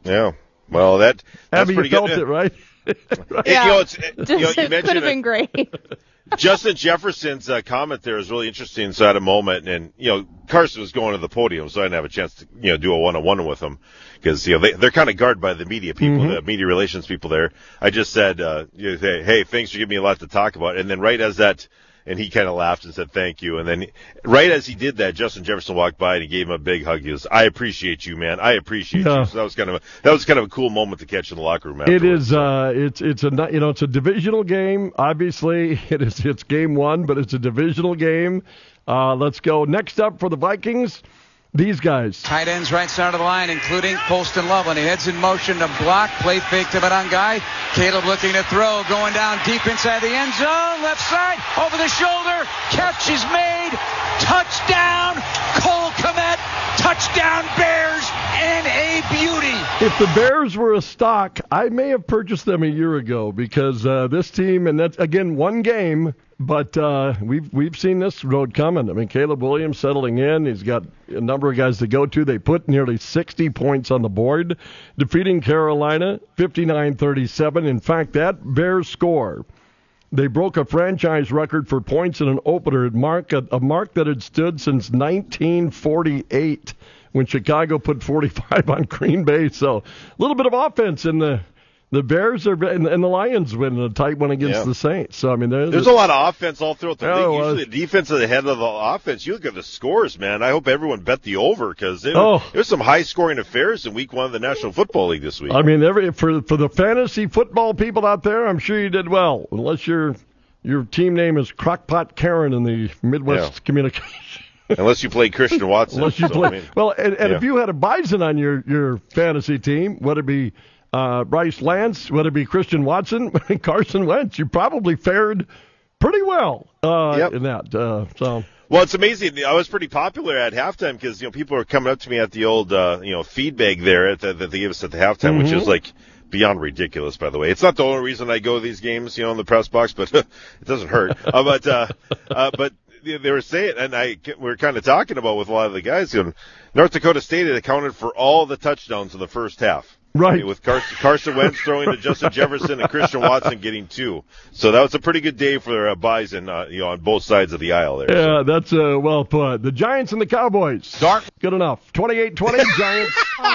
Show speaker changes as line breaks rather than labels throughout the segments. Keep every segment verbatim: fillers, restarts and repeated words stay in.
Yeah. Well, that that's
Abby,
pretty
you felt
good.
it, right?
Right.
Yeah.
You know, it's, you know, you
Just, it
mentioned
could have
it.
been great.
Justin Jefferson's uh, comment there is really interesting. So at a moment, and you know, Carson was going to the podium, so I didn't have a chance to you know do a one-on-one with him because you know they, they're kind of guarded by the media people,
Mm-hmm.
the media relations people there. I just said, uh, you know, hey, hey, thanks for giving me a lot to talk about. And then right as that, and he kind of laughed and said thank you. And then right as he did that, Justin Jefferson walked by and he gave him a big hug. He goes, "I appreciate you, man. I appreciate
Yeah.
you." So that was kind of a, that was kind of a cool moment to catch in the locker room.
It
Afterwards.
is. Uh, it's it's a you know it's a divisional game. Obviously, it is. It's game one, but it's a divisional game. Uh, let's go next up for the Vikings. These guys.
Tight ends right side of the line, including Colston Loveland. He heads in motion to block. Play fake to Barangai. Caleb looking to throw. Going down deep inside the end zone. Left side. Over the shoulder. Catch is made. Touchdown. Cole Kmet. Touchdown Bears. And a beauty.
If the Bears were a stock, I may have purchased them a year ago because uh, this team, and that's again one game, but uh, we've we've seen this road coming. I mean, Caleb Williams settling in. He's got a number of guys to go to. They put nearly sixty points on the board, defeating Carolina fifty-nine thirty-seven. In fact, that Bears score, they broke a franchise record for points in an opener, a mark, a, a mark that had stood since nineteen forty-eight. When Chicago put forty-five on Green Bay. So a little bit of offense in the the Bears are and, and the Lions win a tight one against
Yeah.
the Saints. So I mean, there's,
There's a lot of offense all throughout the
Yeah,
league.
well,
Usually the defense is ahead of the offense. You look at the scores, man. I hope everyone bet the over because there
Oh.
was some high-scoring affairs in Week One of the National Football League this week.
I mean, every for for the fantasy football people out there, I'm sure you did well, unless your your team name is Crockpot Karen in the Midwest
Yeah.
Communication.
Unless you play Christian Watson.
Unless you
So,
play
I mean,
well, and, and
yeah.
if you had a Bison on your your fantasy team, would it be uh, Bryce Lance? Would it be Christian Watson? Carson Wentz? You probably fared pretty well uh,
Yep.
in that. Uh, so.
Well, it's amazing. I was pretty popular at halftime because you know people were coming up to me at the old uh, you know feed bag there at the, that they gave us at the halftime,
Mm-hmm.
which is like beyond ridiculous. By the way, it's not the only reason I go to these games, you know, in the press box, but it doesn't hurt. uh, but uh, uh, but they were saying, and I we were kind of talking about with a lot of the guys, you know, North Dakota State had accounted for all the touchdowns in the first half.
Right.
I mean, with Carson, Carson Wentz throwing to Justin Jefferson and Christian Watson getting two. So that was a pretty good day for uh, Bison, uh, you know, on both sides of the aisle there.
Yeah,
So.
that's uh, well put. The Giants and the Cowboys.
Dark.
Good enough. twenty-eight twenty Giants.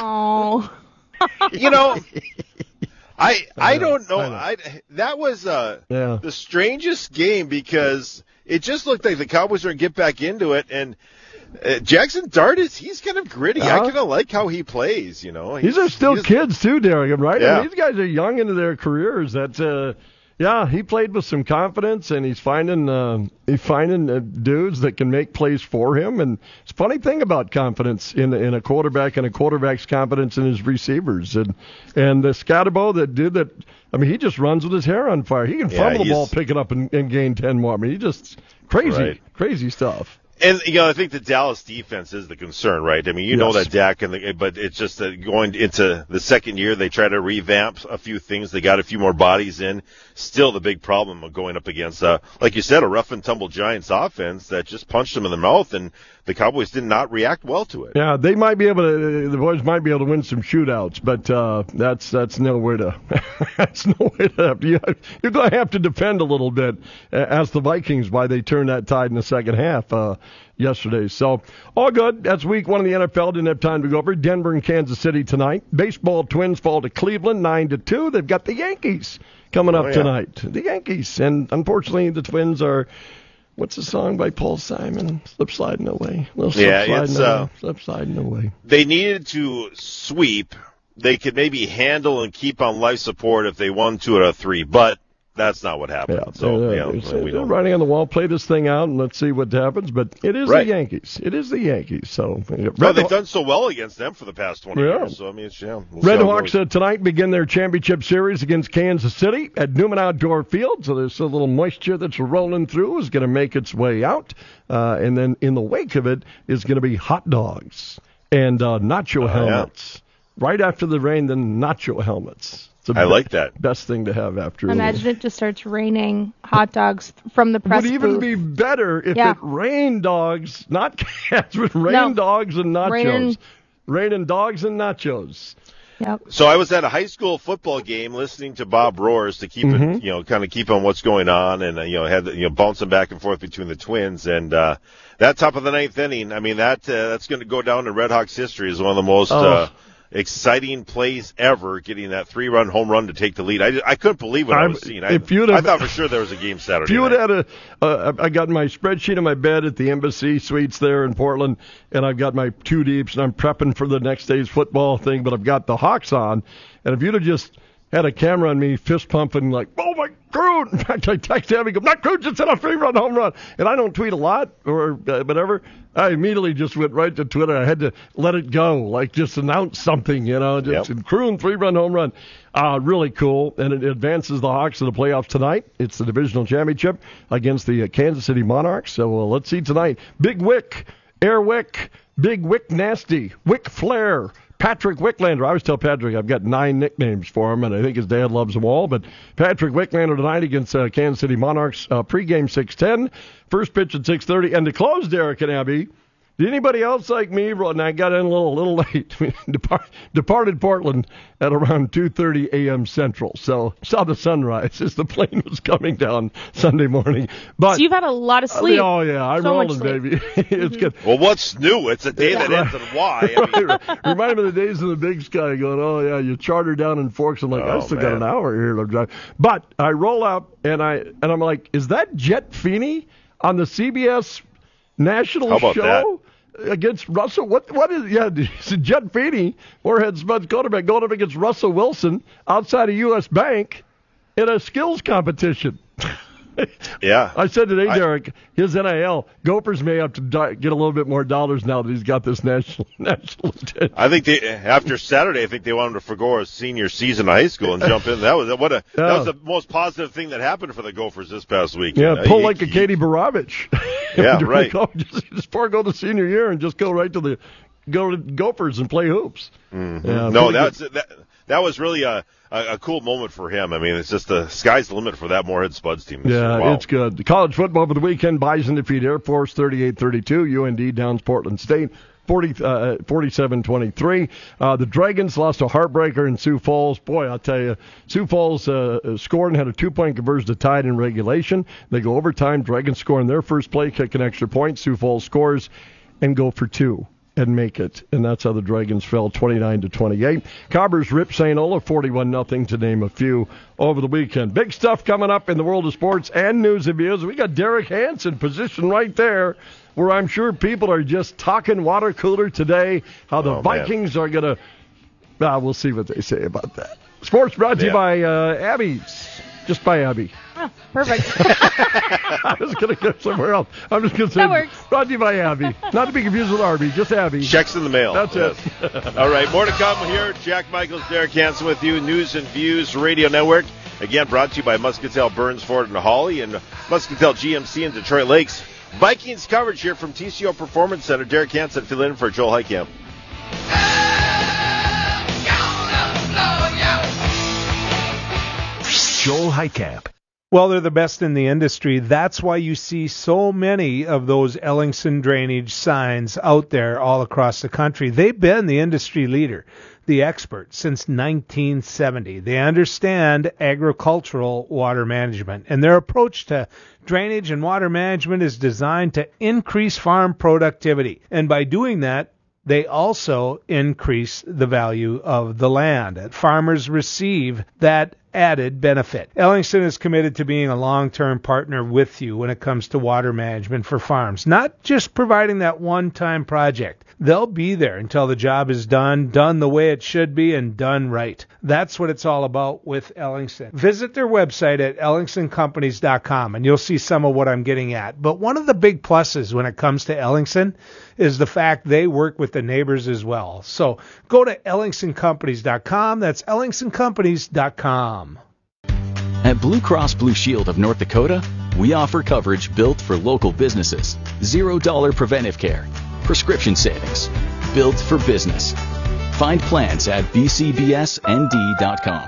Oh.
You know, I I
know,
don't know.
I know.
I, that was uh,
Yeah.
the strangest game because it just looked like the Cowboys were going to get back into it. And uh, Jackson Dart, is he's kind of gritty. I
Uh-huh.
kind of like how he plays, you know.
These
He's-
are still
he's-
kids too, Derek, right? I
Yeah.
mean, these guys are young into their careers. That, uh, yeah, he played with some confidence, and he's finding uh, he's finding uh, dudes that can make plays for him. And it's a funny thing about confidence in in a quarterback and a quarterback's confidence in his receivers. And and the Scatterbo, that dude that I mean, he just runs with his hair on fire. He can
Yeah,
fumble the
he's-
ball, pick it up, and, and gain ten more. I mean, he just crazy,
Right.
crazy stuff.
And you know, I think the Dallas defense is the concern, right? I mean, you know
Yes.
that Dak, and the, but it's just that going into the second year, they try to revamp a few things. They got a few more bodies in. Still, the big problem of going up against, uh, like you said, a rough and tumble Giants offense that just punched them in the mouth, and the Cowboys did not react well to it.
Yeah, they might be able to. The boys might be able to win some shootouts, but uh, that's that's no way to. that's no way to. Have to you, you're going to have to defend a little bit. uh, Ask the Vikings why they turned that tide in the second half uh, yesterday. So all good. That's week one of the N F L. Didn't have time to go over. Denver and Kansas City tonight. Baseball Twins fall to Cleveland nine to two. They've got the Yankees coming up
Oh, yeah.
tonight. The Yankees, and unfortunately the Twins are. What's the song by Paul Simon? Slip sliding away. Little slip
Yeah,
sliding
it's,
away.
uh,
Slip sliding away.
They needed to sweep. They could maybe handle and keep on life support if they won two out of three, but that's not what happened.
Yeah,
so,
uh,
you know,
it's,
we
uh,
don't.
writing on the wall. Play this thing out and let's see what happens. But it is
Right.
the Yankees. It is the Yankees. So
Well,
Red,
they've done so well against them for the past twenty
Yeah.
years. So I mean, it's, yeah, we'll see
Red
how it
Hawks
goes.
uh, tonight begin their championship series against Kansas City at Newman Outdoor Field. So there's a little moisture that's rolling through is going to make its way out, uh, and then in the wake of it is going to be hot dogs and uh, nacho
Oh,
helmets. Right after the rain, then nacho helmets. It's the
I
be-
like that.
Best thing to have after. a little-
Imagine it just starts raining hot dogs from the press
would even
booth.
be better if
Yeah.
it rained dogs, not cats, but rain
No.
dogs and nachos.
Raining-
Raining dogs and nachos.
Yep.
So I was at a high school football game listening to Bob Roars to keep
Mm-hmm.
it, you know, kind of keep on what's going on, and uh, you know, had you know bouncing back and forth between the Twins, and uh, that top of the ninth inning. I mean, that uh, that's going to go down in Red Hawks history as one of the most
Oh.
uh, exciting plays ever. Getting that three-run home run to take the lead. I, I couldn't believe what I,
I-
was seeing. I,
if you'd
I
have-
thought for sure there was a game Saturday
If you would
night.
had a, uh, I got my spreadsheet on my bed at the Embassy Suites there in Portland, and I've got my two deeps, and I'm prepping for the next day's football thing, but I've got the Hawks on, and if you'd have just had a camera on me, fist pumping like, oh my Croon! In fact, I texted him, he goes, not Croon, just hit a three-run home run, and I don't tweet a lot or uh, whatever. I immediately just went right to Twitter. I had to let it go, like just announce something, you know, just
Yep.
Croon three-run home run. Uh, really cool, and it advances the Hawks to the playoffs tonight. It's the divisional championship against the uh, Kansas City Monarchs. So uh, let's see tonight. Big Wick, Air Wick, Big Wick Nasty, Wick Flair, Patrick Wicklander. I always tell Patrick I've got nine nicknames for him, and I think his dad loves them all. But Patrick Wicklander tonight against uh, Kansas City Monarchs, uh, pregame six ten, first pitch at six thirty. And to close, Derek and Abby, did anybody else like me? And I got in a little, little late. Depart, departed Portland at around two thirty a.m. Central. So saw the sunrise as the plane was coming down Sunday morning. But
So you've had a lot of sleep.
oh yeah, I'm
So much
rolling,
sleep.
baby. It's good.
Well, what's new? It's a day that ends in Y. I mean,
Remind me of the days in the Big Sky going, oh, yeah, you charter down in Forks. I'm like, I
Oh,
still got
man.
an hour here to drive. But I roll up, and, I, and I'm like, is that Jet Feeney on the C B S national
How about
show against Russell? What? What is, yeah, it's Jet Feeney, Moorhead Spuds quarterback, going up against Russell Wilson outside of U S Bank in a skills competition.
yeah.
I said today,
I-
Derek, his N I L, Gophers may have to di- get a little bit more dollars now that he's got this national national attention.
I think they after Saturday, I think they want him to forgo his senior season of high school and jump in. That was what a
Yeah.
that was the most positive thing that happened for the Gophers this past week.
Yeah,
Uh,
pull
you-
like a
you-
Katie Baravich.
Yeah,
Do
right.
Go, just, just forego the senior year and just go right to the go to Gophers and play hoops.
Mhm.
Yeah,
no,
pretty
that's
good.
that. That was really a, a a cool moment for him. I mean, it's just the sky's the limit for that Moorhead Spuds team. This
Yeah,
year. Wow.
it's good. The college football for the weekend, Bison defeat Air Force thirty-eight thirty-two. U N D downs Portland State forty, uh, forty-seven twenty-three. Uh, the Dragons lost a heartbreaker in Sioux Falls. Boy, I'll tell you, Sioux Falls uh, scored and had a two-point conversion to tied in regulation. They go overtime. Dragons score in their first play, kick an extra point. Sioux Falls scores and go for two and make it. And that's how the Dragons fell twenty-nine to twenty-eight. Cobbers ripped Saint Ola forty-one nothing to name a few over the weekend. Big stuff coming up in the world of sports and news and views. We got Derek Hansen positioned right there where I'm sure people are just talking water cooler today, how the
Oh, man.
Vikings are going to, uh, we'll see what they say about that. Sports brought to you
Yeah.
by uh, Abby. Just by Abby.
Oh, perfect.
I was going to go somewhere else. I'm just going to say
That works.
brought to you by Abby. Not to be confused with Arby, just Abby.
Checks in the mail.
That's it.
it. All right, more to come here. Jack Michaels, Derek Hansen with you. News and Views Radio Network. Again, brought to you by Muscatel, Burns, Ford, and Hawley, and Muscatel G M C in Detroit Lakes. Vikings coverage here from T C O Performance Center. Derek Hansen filling in for Joel Heitkamp.
Joel Heitkamp.
Well, they're the best in the industry. That's why you see so many of those Ellingson drainage signs out there all across the country. They've been the industry leader, the expert, since nineteen seventy. They understand agricultural water management, and their approach to drainage and water management is designed to increase farm productivity. And by doing that, they also increase the value of the land. Farmers receive that added benefit. Ellingson is committed to being a long-term partner with you when it comes to water management for farms, not just providing that one-time project. They'll be there until the job is done, done the way it should be, and done right. That's what it's all about with Ellingson. Visit their website at ellingson companies dot com, and you'll see some of what I'm getting at. But one of the big pluses when it comes to Ellingson is the fact they work with the neighbors as well. So go to ellingson companies dot com. That's ellingson companies dot com.
At Blue Cross Blue Shield of North Dakota, we offer coverage built for local businesses. Zero dollar preventive care, prescription savings, built for business. Find plans at b c b s n d dot com.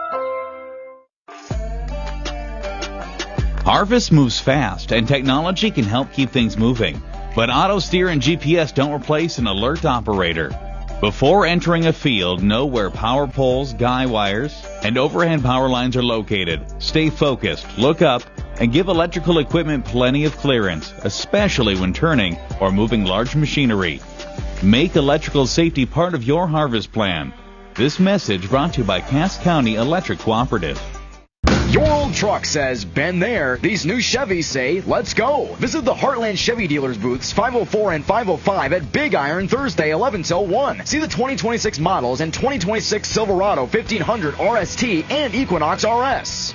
Harvest moves fast, and technology can help keep things moving. But AutoSteer and G P S don't replace an alert operator. Before entering a field, know where power poles, guy wires, and overhead power lines are located. Stay focused, look up, and give electrical equipment plenty of clearance, especially when turning or moving large machinery. Make electrical safety part of your harvest plan. This message brought to you by Cass County Electric Cooperative.
Your old truck says, been there. These new Chevys say, let's go. Visit the Heartland Chevy Dealers booths five oh four and five oh five at Big Iron Thursday eleven till one. See the twenty twenty-six models and twenty twenty-six Silverado fifteen hundred R S T and Equinox R S.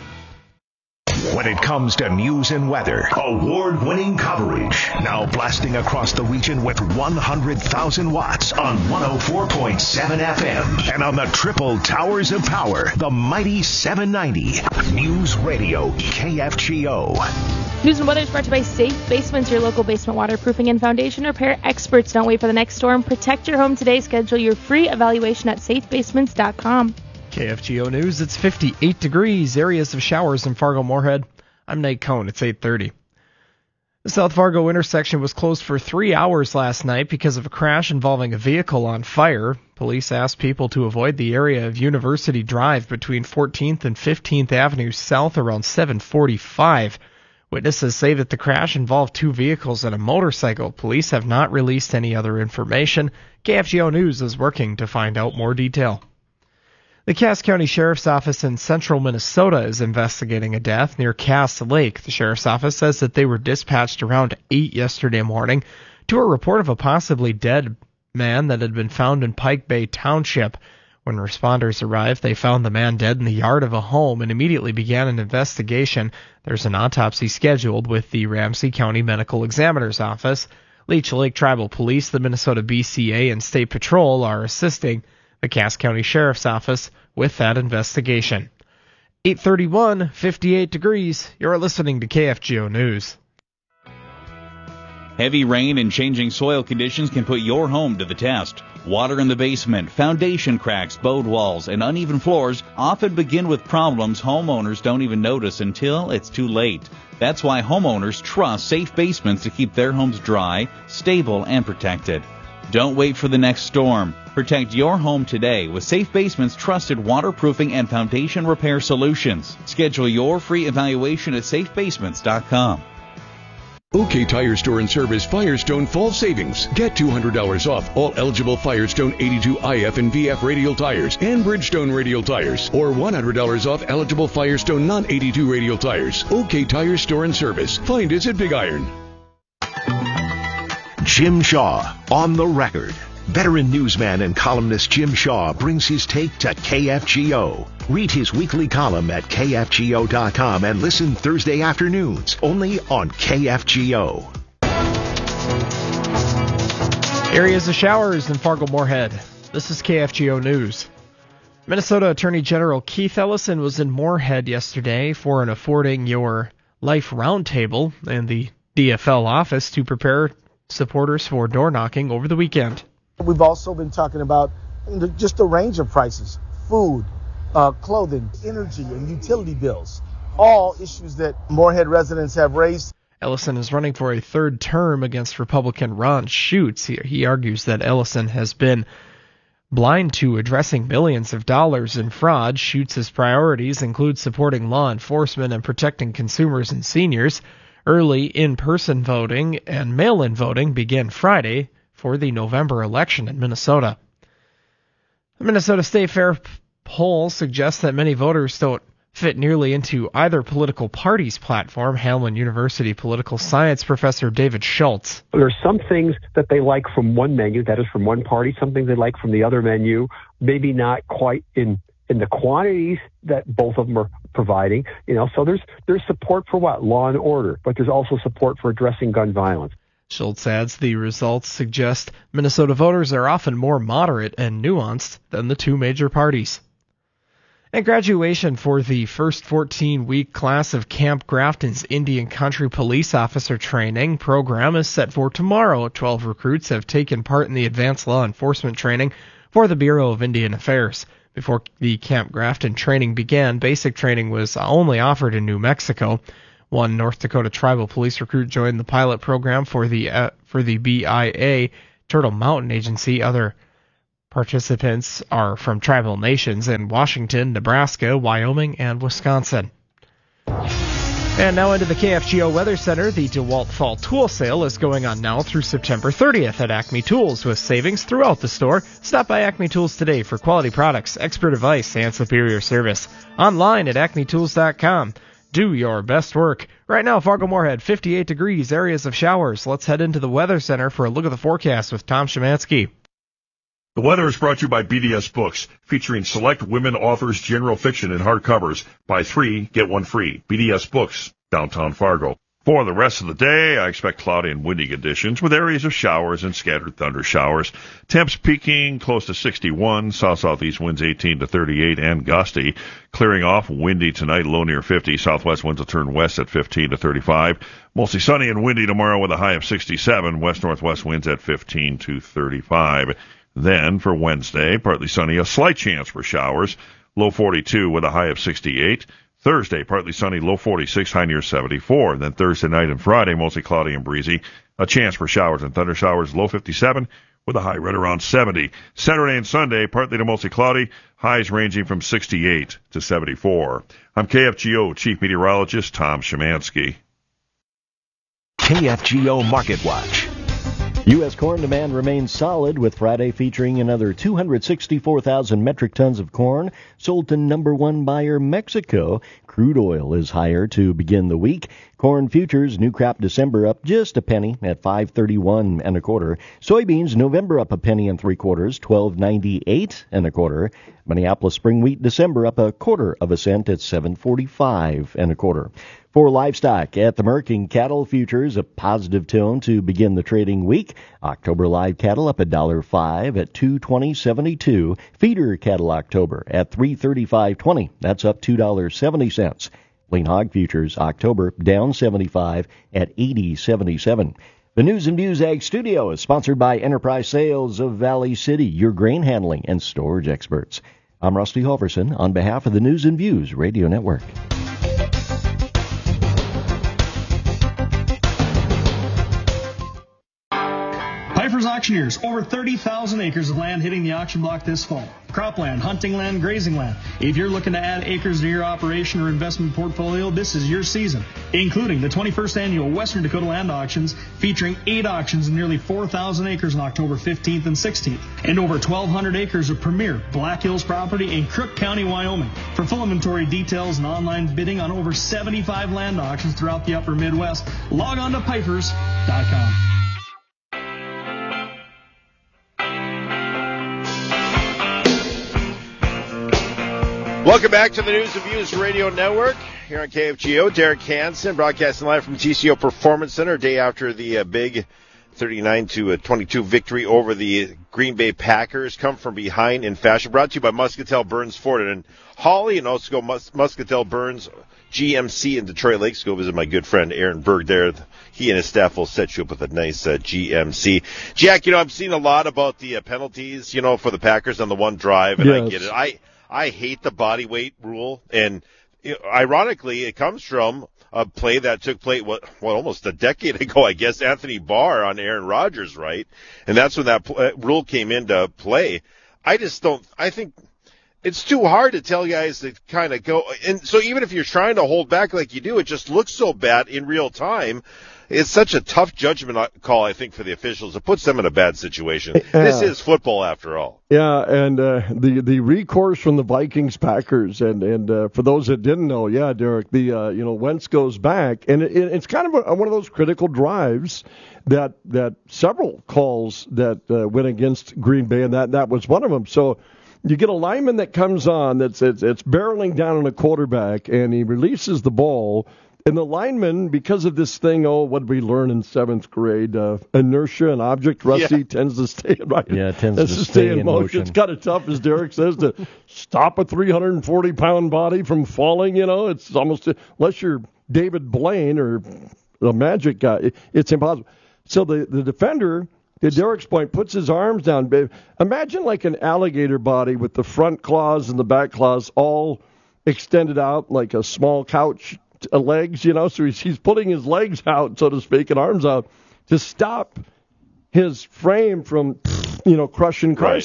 When it comes to news and weather, award-winning coverage. Now blasting across the region with one hundred thousand watts on one oh four point seven F M. And on the triple towers of power, the mighty seven ninety. News Radio K F G O.
News and weather is brought to you by Safe Basements, your local basement waterproofing and foundation repair experts. Don't wait for the next storm. Protect your home today. Schedule your free evaluation at safe basements dot com.
K F G O News, it's fifty-eight degrees, areas of showers in Fargo-Moorhead. I'm Nate Cohn, it's eight thirty. The South Fargo intersection was closed for three hours last night because of a crash involving a vehicle on fire. Police asked people to avoid the area of University Drive between fourteenth and fifteenth Avenue South around seven forty-five. Witnesses say that the crash involved two vehicles and a motorcycle. Police have not released any other information. K F G O News is working to find out more detail. The Cass County Sheriff's Office in central Minnesota is investigating a death near Cass Lake. The Sheriff's Office says that they were dispatched around eight yesterday morning to a report of a possibly dead man that had been found in Pike Bay Township. When responders arrived, they found the man dead in the yard of a home and immediately began an investigation. There's an autopsy scheduled with the Ramsey County Medical Examiner's Office. Leech Lake Tribal Police, the Minnesota B C A, and State Patrol are assisting the Cass County Sheriff's Office with that investigation. eight thirty-one, fifty-eight degrees. You're listening to K F G O News.
Heavy rain and changing soil conditions can put your home to the test. Water in the basement, foundation cracks, bowed walls, and uneven floors often begin with problems homeowners don't even notice until it's too late. That's why homeowners trust Safe Basements to keep their homes dry, stable, and protected. Don't wait for the next storm. Protect your home today with Safe Basements' trusted waterproofing and foundation repair solutions. Schedule your free evaluation at safe basements dot com.
OK Tire Store and Service Firestone Fall Savings. Get two hundred dollars off all eligible Firestone eighty-two I F and V F radial tires and Bridgestone radial tires, or one hundred dollars off eligible Firestone non eighty-two radial tires. OK Tire Store and Service. Find us at Big Iron.
Jim Shaw on the record. Veteran newsman and columnist Jim Shaw brings his take to K F G O. Read his weekly column at K F G O dot com and listen Thursday afternoons only on K F G O.
Areas of showers in Fargo-Moorhead. This is K F G O News. Minnesota Attorney General Keith Ellison was in Moorhead yesterday for an Affording Your Life roundtable in the D F L office to prepare supporters for door knocking over the weekend.
We've also been talking about just a range of prices, food, uh, clothing, energy, and utility bills, all issues that Moorhead residents have raised.
Ellison is running for a third term against Republican Ron Schutz. He, he argues that Ellison has been blind to addressing millions of dollars in fraud. Schutz's priorities include supporting law enforcement and protecting consumers and seniors. Early in-person voting and mail-in voting began Friday for the November election in Minnesota. The Minnesota State Fair poll suggests that many voters don't fit nearly into either political party's platform. Hamline University political science professor David Schultz.
There's some things that they like from one menu, that is from one party, some things they like from the other menu, maybe not quite in in the quantities that both of them are providing, you know, so there's there's support for what? Law and order, but there's also support for addressing gun violence.
Schultz adds the results suggest Minnesota voters are often more moderate and nuanced than the two major parties. And graduation for the first fourteen-week class of Camp Grafton's Indian Country Police Officer Training program is set for tomorrow. Twelve recruits have taken part in the advanced law enforcement training for the Bureau of Indian Affairs. Before the Camp Grafton training began, basic training was only offered in New Mexico. One North Dakota tribal police recruit joined the pilot program for the uh, for the B I A Turtle Mountain Agency. Other Participants are from tribal nations in Washington, Nebraska, Wyoming, and Wisconsin. And now into the K F G O Weather Center. The DeWalt Fall Tool Sale is going on now through September thirtieth at Acme Tools with savings throughout the store. Stop by Acme Tools today for quality products, expert advice, and superior service. Online at acme tools dot com. Do your best work. Right now, Fargo-Moorhead, fifty-eight degrees, areas of showers. Let's head into the Weather Center for a look at the forecast with Tom Szymanski.
The weather is brought to you by B D S Books, featuring select women authors, general fiction, and hardcovers. Buy three, get one free. B D S Books, downtown Fargo. For the rest of the day, I expect cloudy and windy conditions with areas of showers and scattered thunder showers. Temps peaking close to sixty-one, south-southeast winds eighteen to thirty-eight and gusty. Clearing off, windy tonight, low near fifty. Southwest winds will turn west at fifteen to thirty-five. Mostly sunny and windy tomorrow with a high of sixty-seven. West-northwest winds at fifteen to thirty-five. Then, for Wednesday, partly sunny, a slight chance for showers, low forty-two with a high of sixty-eight. Thursday, partly sunny, low forty-six, high near seventy-four. Then Thursday night and Friday, mostly cloudy and breezy, a chance for showers and thunder showers, low fifty-seven with a high right around seventy. Saturday and Sunday, partly to mostly cloudy, highs ranging from sixty-eight to seventy-four. I'm K F G O Chief Meteorologist Tom Szymanski.
K F G O Market Watch. U S corn demand remains solid, with Friday featuring another two hundred sixty-four thousand metric tons of corn sold to number one buyer Mexico. Crude oil is higher to begin the week. Corn futures new crop December up just a penny at five thirty-one and a quarter. Soybeans November up a penny and three quarters, twelve ninety-eight and a quarter. Minneapolis spring wheat December up a quarter of a cent at seven forty-five and a quarter. For livestock, at the Merking, cattle futures a positive tone to begin the trading week. October live cattle up a dollar five at two twenty seventy-two. Feeder cattle October at three thirty-five twenty. That's up two dollars seventy cents. Lean hog futures October down seventy-five at eighty seventy-seven. The News and Views Ag Studio is sponsored by Enterprise Sales of Valley City, your grain handling and storage experts. I'm Rusty Halverson on behalf of the News and Views Radio Network.
Piper's Auctioneers, over thirty thousand acres of land hitting the auction block this fall. Cropland, hunting land, grazing land. If you're looking to add acres to your operation or investment portfolio, this is your season, including the twenty-first Annual Western Dakota Land Auctions, featuring eight auctions and nearly four thousand acres on October fifteenth and sixteenth, and over twelve hundred acres of premier Black Hills property in Crook County, Wyoming. For full inventory details and online bidding on over seventy-five land auctions throughout the upper Midwest, log on to pipers dot com.
Welcome back to the News and Views Radio Network here on K F G O. Derek Hansen broadcasting live from T C O Performance Center, day after the uh, big thirty-nine to twenty-two victory over the Green Bay Packers. Come from behind in fashion. Brought to you by Muscatel Burns Ford and Holly, and also go Mus- Muscatel Burns G M C in Detroit Lakes. Go visit my good friend Aaron Berg there. He and his staff will set you up with a nice uh, G M C. Jack, you know, I've seen a lot about the uh, penalties, you know, for the Packers on the one drive, and yes. I get it. I I hate the body weight rule, and you know, ironically, it comes from a play that took place, what, well, almost a decade ago, I guess, Anthony Barr on Aaron Rodgers, right? And that's when that pl- rule came into play. I just don't, I think it's too hard to tell guys to kind of go, and so even if you're trying to hold back like you do, it just looks so bad in real time. It's such a tough judgment call, I think, for the officials. It puts them in a bad situation. Uh, this is football, after all.
Yeah, and uh, the the recourse from the Vikings Packers, and and uh, for those that didn't know, yeah, Derek, the uh, you know Wentz goes back, and it, it's kind of a, one of those critical drives that that several calls that uh, went against Green Bay, and that that was one of them. So you get a lineman that comes on that's it's, it's barreling down on a quarterback, and he releases the ball. And the lineman, because of this thing, oh, what did we learn in seventh grade? Uh, inertia, an object, Rusty, yeah. tends to stay right.
Yeah, it tends to,
to
stay,
stay in,
in
motion.
motion.
It's kind of tough, as Derek says, to stop a three hundred forty pound body from falling. You know, it's almost, unless you're David Blaine or the Magic guy, it, it's impossible. So the, the defender, to Derek's point, puts his arms down. Imagine like an alligator body with the front claws and the back claws all extended out like a small couch. Legs, you know, so he's, he's putting his legs out, so to speak, and arms out to stop his frame from, you know, crushing Carson. Right.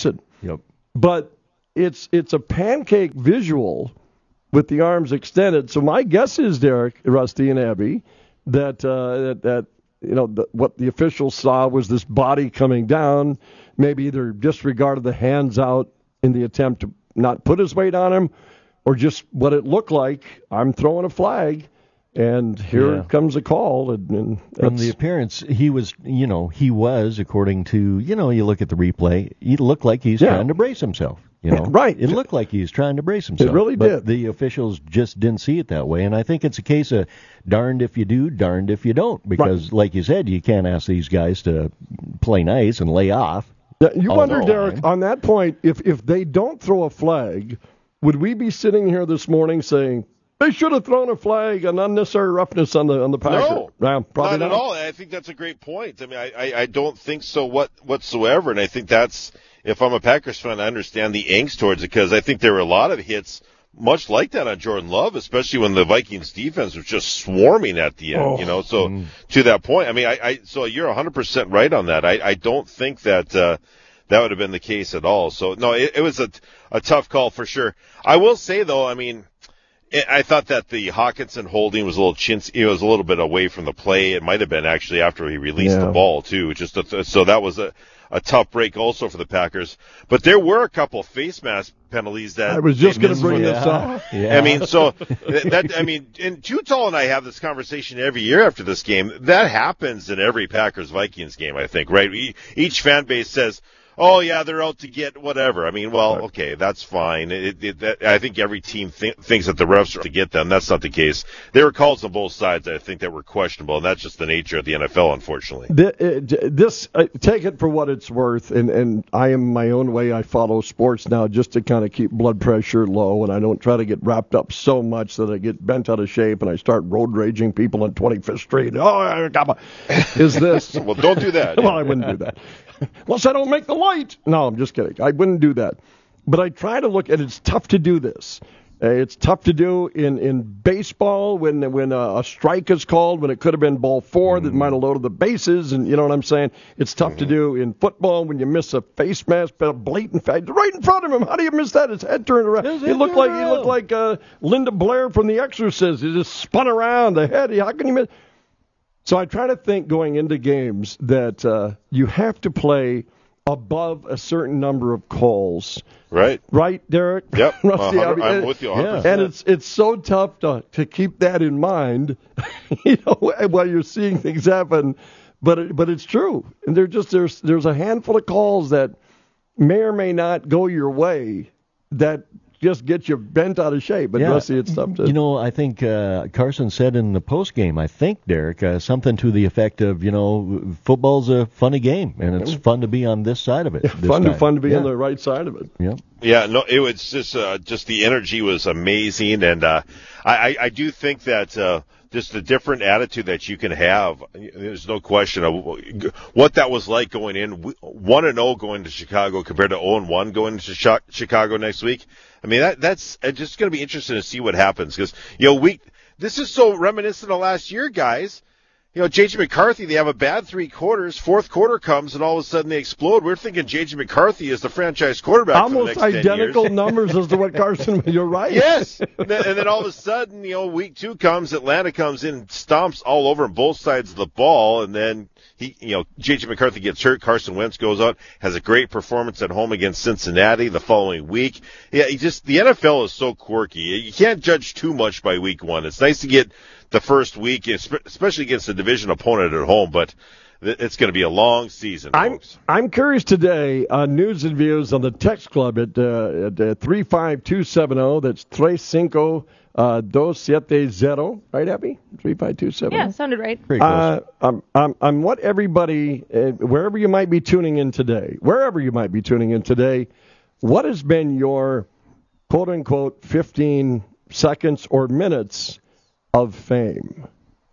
Yep. But it's it's a pancake visual with the arms extended. So my guess is, Derek, Rusty, and Abby, that uh, that, that you know the, what the officials saw was this body coming down. Maybe either disregarded the hands out in the attempt to not put his weight on him, or just what it looked like. I'm throwing a flag. And here yeah. comes a call. And, and
From the appearance, he was, you know, he was, according to, you know, you look at the replay, he looked like he's yeah. trying to brace himself. You know,
right?
It looked like he was trying to brace himself.
It really
but
did.
The officials just didn't see it that way, and I think it's a case of darned if you do, darned if you don't. Because, right. like you said, you can't ask these guys to play nice and lay off.
You wonder, Derek, on that point, if if they don't throw a flag, would we be sitting here this morning saying, they should have thrown a flag, an unnecessary roughness on the on the Packer?
No,
no probably
not,
not
at all. I think that's a great point. I mean, I, I, I don't think so what, whatsoever, and I think that's, if I'm a Packers fan, I understand the angst towards it, because I think there were a lot of hits much like that on Jordan Love, especially when the Vikings defense was just swarming at the end, oh. you know, so mm. to that point, I mean, I, I so you're one hundred percent right on that. I, I don't think that uh, that would have been the case at all. So, no, it, it was a, a tough call for sure. I will say, though, I mean, I thought that the Hawkinson holding was a little chintzy. It was a little bit away from the play. It might have been actually after he released yeah. the ball too. Just a th- so that was a, a tough break also for the Packers. But there were a couple face mask penalties that
I was just going to bring
yeah.
this up.
Yeah.
I mean, so that I mean, and Jutall and I have this conversation every year after this game. That happens in every Packers Vikings game, I think. Right? We, each fan base says, oh, yeah, they're out to get whatever. I mean, well, okay, that's fine. It, it, that, I think every team th- thinks that the refs are out to get them. That's not the case. There were calls on both sides, I think, that were questionable, and that's just the nature of the N F L, unfortunately.
This, uh, take it for what it's worth, and, and I am my own way. I follow sports now just to kind of keep blood pressure low, and I don't try to get wrapped up so much that I get bent out of shape and I start road raging people on twenty-fifth Street. Oh, I got my, is this?
Well, don't do that.
Well, I wouldn't do that. Unless I don't make the light. No, I'm just kidding. I wouldn't do that. But I try to look, and it's tough to do this. Uh, it's tough to do in, in baseball when when a, a strike is called, when it could have been ball four mm-hmm. that might have loaded the bases, and you know what I'm saying? It's tough mm-hmm. to do in football when you miss a face mask, but a blatant fact right in front of him. How do you miss that? His head turned around. He looked like he looked like uh, Linda Blair from The Exorcist. He just spun around the head. How can you miss? So I try to think going into games that uh, you have to play above a certain number of calls.
Right.
Right, Derek?
Yep.
Rusty,
uh,
I mean,
I'm with you one hundred percent.
Yeah. And it's it's so tough to to keep that in mind, you know, while you're seeing things happen. But it, but it's true. And there just there's there's a handful of calls that may or may not go your way that just get you bent out of shape. But
yeah.
Rusty, it's tough to...
You know, I think uh, Carson said in the post game, I think, Derek, uh, something to the effect of, you know, football's a funny game, and it's fun to be on this side of it.
Yeah, fun
time.
to fun to be
yeah.
on the right side of it.
Yeah.
Yeah, no, it was just uh, just the energy was amazing, and uh, I, I do think that uh, just the different attitude that you can have. There's no question of what that was like going in one and zero going to Chicago compared to zero and one going to Chicago next week. I mean, that that's just going to be interesting to see what happens because you know we this is so reminiscent of last year, guys. You know, J J McCarthy, they have a bad three quarters. Fourth quarter comes, and all of a sudden they explode. We're thinking J J McCarthy is the franchise quarterback
Almost
for the next
identical
ten years.
numbers as to what Carson, you're right.
Yes. And then, and then all of a sudden, you know, week two comes, Atlanta comes in, stomps all over both sides of the ball, and then he, you know, J J McCarthy gets hurt. Carson Wentz goes out, has a great performance at home against Cincinnati the following week. Yeah, he just, the N F L is so quirky. You can't judge too much by week one. It's nice to get the first week, especially against a division opponent at home, but it's going to be a long season,
I'm,
folks.
I'm curious today on news and views on the text club at, uh, at uh, three five two seven zero. That's three cinco dos siete zero. Right, Abby? three five two seven zero.
Yeah, sounded right.
Uh, I'm, I'm, I'm what everybody, uh, wherever you might be tuning in today, wherever you might be tuning in today, what has been your quote-unquote fifteen seconds or minutes of fame?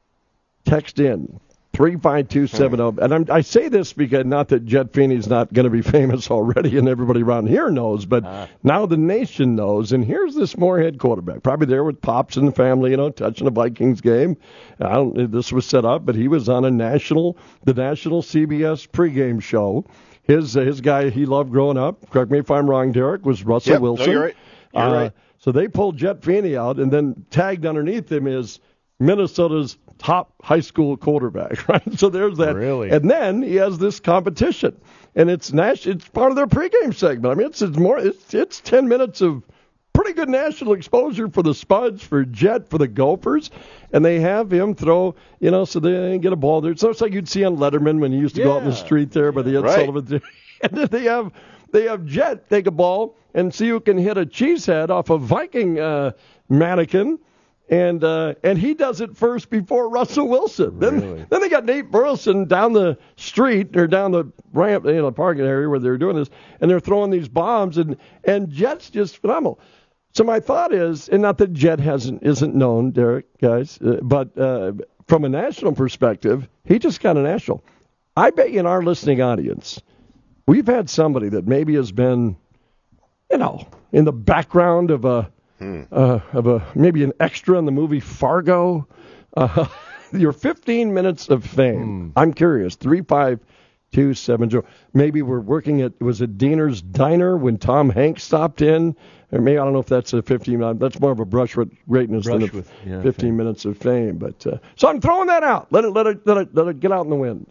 Text in three five two seven zero. And I'm, I say this because not that Jet Feeney's not going to be famous already and everybody around here knows, but uh. now the nation knows. And here's this Moorhead quarterback, probably there with Pops and the family, you know, touching a Vikings game. I don't, this was set up, but he was on a national, the national C B S pregame show. his uh, his guy he loved growing up, correct me if I'm wrong, Derek, was Russell
Yep.
Wilson.
No, you're right. You're
uh,
right.
So they pulled Jet Feeney out, and then tagged underneath him is Minnesota's top high school quarterback, right? So there's that.
Really?
And then he has this competition, and it's national. It's part of their pregame segment. I mean, it's, it's more. It's it's ten minutes of pretty good national exposure for the Spuds, for Jet, for the Gophers, and they have him throw. You know, so they get a ball there. So it's like you'd see on Letterman when he used to go out in the
Yeah.
street there by the Ed
Right.
Sullivan. And then they have they have Jet take a ball and see who can hit a cheesehead off a Viking uh, mannequin. And uh, and he does it first before Russell Wilson. Then
Really?
then they got Nate Burleson down the street or down the ramp, you know, parking area where they're doing this, and they're throwing these bombs, and and Jet's just phenomenal. So my thought is, and not that Jet hasn't isn't known, Derek, guys, uh, but uh, from a national perspective, he just got a national. I bet you in our listening audience, we've had somebody that maybe has been, you know, in the background of a.
Hmm.
Uh, of a maybe an extra in the movie Fargo. Uh, your fifteen minutes of fame. I'm curious. Three five two seven zero. Maybe we're working at was it Diener's Diner when Tom Hanks stopped in, or maybe I don't know if that's a fifteen. That's more of a brush with greatness
Brush
than a
with, yeah,
fifteen
fame.
minutes of fame. But uh, so I'm throwing that out. Let it let it let it let it get out in the wind.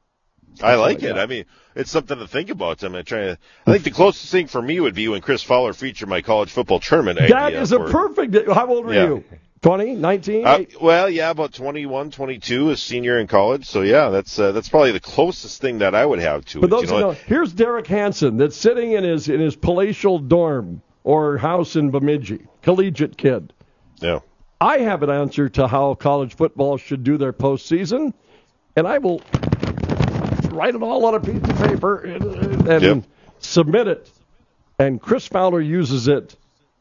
I like
what I
it.
got.
I mean, it's something to think about. I'm trying to. I think the closest thing for me would be when Chris Fowler featured my college football tournament.
That
idea
is a
for-
perfect. How old were
Yeah.
you? twenty, nineteen?
Uh, well, yeah, about twenty-one, twenty-two, as senior in college. So yeah, that's uh, that's probably the closest thing that I would have to
For
it.
those
you
who
know,
know, here's Derek Hansen that's sitting in his in his palatial dorm or house in Bemidji, collegiate kid.
yeah.
I have an answer to how college football should do their postseason, and I will write it all on a piece of paper and, and
Yep.
submit it. And Chris Fowler uses it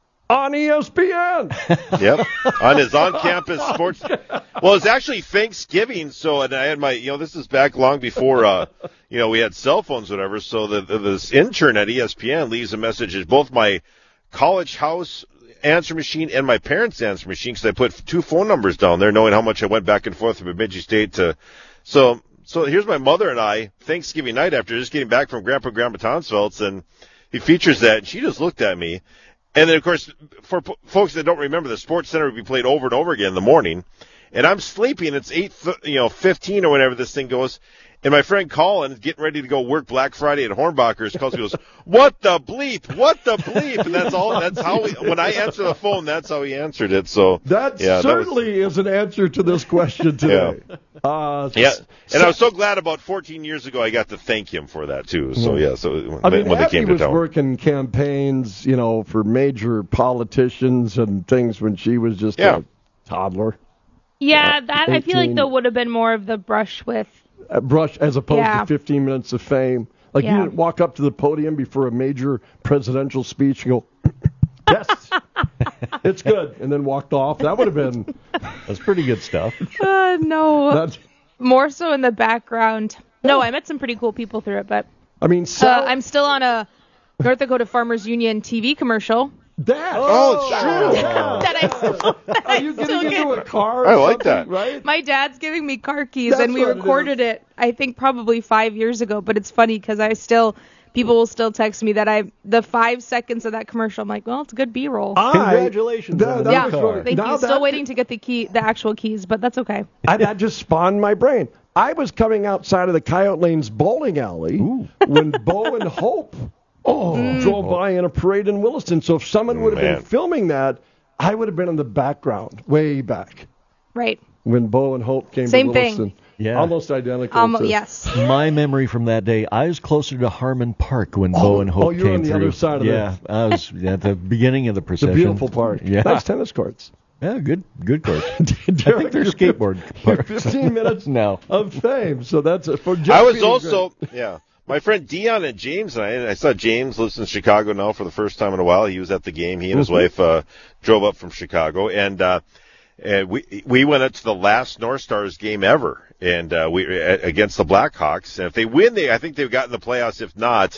on E S P N.
Yep. On his on-campus sports. Well, it's actually Thanksgiving, so and I had my, you know, this is back long before, uh, you know, we had cell phones, or whatever. So the, the this intern at E S P N leaves a message at both my college house answer machine and my parents' answer machine because I put two phone numbers down there, knowing how much I went back and forth from Bemidji State to. So, so here's my mother and I Thanksgiving night after just getting back from Grandpa and Grandma Townsfeld's, and he features that, and she just looked at me. And then, of course, for p- folks that don't remember, the Sports Center would be played over and over again in the morning. And I'm sleeping. It's eight, you know, fifteen or whatever this thing goes. And my friend Colin, getting ready to go work Black Friday at Hornbacher's, calls me, goes, "What the bleep? What the bleep?" And that's all. That's how. We, when I answer the phone, that's how he answered it. So
That
yeah,
certainly is an answer to this question today. Uh,
yeah.
so-
And I was so glad about fourteen years ago I got to thank him for that too. So yeah. So
I
when,
mean,
when they
Abby
came to
was
town.
working campaigns, you know, for major politicians and things when she was just
Yeah.
a toddler.
Yeah, that I feel like
eighteen.
though would have been more of the brush with.
Uh, brush as opposed
Yeah.
to fifteen minutes of fame. Like
Yeah.
you didn't walk up to the podium before a major presidential speech and go, "Yes, it's good," and then walked off. That would have been
That's pretty good stuff.
Uh, no,
that's.
more so in the background. No, I met some pretty cool people through it, but
I mean,
uh,
Sal,
I'm still on a North Dakota Farmers Union T V commercial.
that.
Oh, it's true.
That I still, that
Are
I
you
still
getting into
get.
a car? Or
I like
something,
that.
Right?
My dad's giving me car keys,
That's
and we
what it
recorded it, I think probably five years ago. But it's funny because I still, people will still text me that I, the five seconds of that commercial, I'm like, well, it's good B-roll.
I-
Congratulations
that-
on the
that
yeah,
was
car.
really-
thank
now
you. Still
that-
waiting to get the key, the actual keys, but that's okay.
I, that just spawned my brain. I was coming outside of the Coyote Lanes bowling alley when Bo and Hope oh, drove by in a parade in Williston. So if someone would have
Man.
been filming that, I would have been in the background, way back,
Right.
when Bo and Hope came
Same
to
thing.
Williston.
Yeah.
Almost identical.
Um,
to,
yes.
My memory from that day, I was closer to Harmon Park when
Oh,
Bo and Hope
oh, you were
came
on the
through.
other side of the-
yeah, I was at the beginning of the
It's a
procession.
beautiful park.
Yeah,
Nice tennis courts.
yeah, good, good course. I
Derek,
think they're
you're-
skateboard
you're
parks.
fifteen minutes
No.
of fame. So that's it. For
I
Jeff
was
Peters,
also,
great.
yeah, my friend Dion and James and I, and I saw James lives in Chicago now for the first time in a while. He was at the game. He and his
Mhm.
wife uh, drove up from Chicago, and uh, and we we went up to the last North Stars game ever, and uh, we against the Blackhawks. And if they win, they I think they've gotten the playoffs. If not,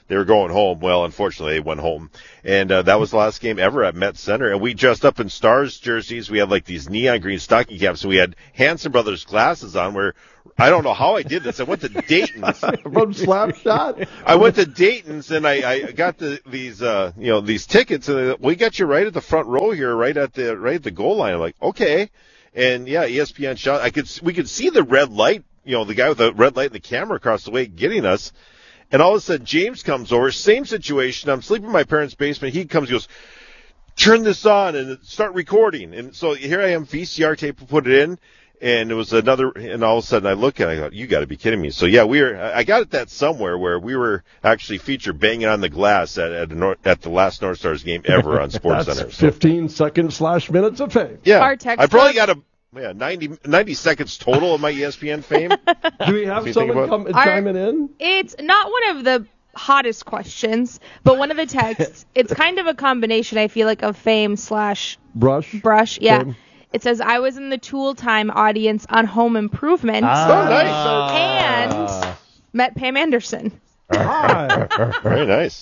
they were going home. Well, unfortunately, they went home. And uh, that was the last game ever at Met Center. And we dressed up in Stars jerseys. We had like these neon green stocking caps. And we had Hanson Brothers glasses on where I don't know how I did this. I went to Dayton's.
From Slapshot?
I went to Dayton's and I, I got the, these, uh, you know, these tickets. And we got you right at the front row here, right at the, right at the goal line. I'm like, okay. And yeah, E S P N shot. I could, we could see the red light, you know, the guy with the red light and the camera across the way getting us. And all of a sudden, James comes over. Same situation. I'm sleeping in my parents' basement. He comes, he goes, turn this on and start recording. And so here I am, V C R tape, put it in. And it was another, and all of a sudden I look at it, I go, you got to be kidding me. So yeah, we were, I got it that somewhere where we were actually featured banging on the glass at at, the, at the last North Stars game ever on Sports
That's
Center. So.
fifteen seconds slash minutes of fame.
Yeah, I probably got a yeah ninety, ninety seconds total of my E S P N fame.
Do we have someone come, chiming in?
It's not one of the hottest questions, but one of the texts. It's kind of a combination, I feel like, of fame slash
brush.
Brush, yeah.
Fame.
It says, I was in the Tool Time audience on Home Improvement.
Ah. Oh, nice.
And met Pam Anderson.
Very nice.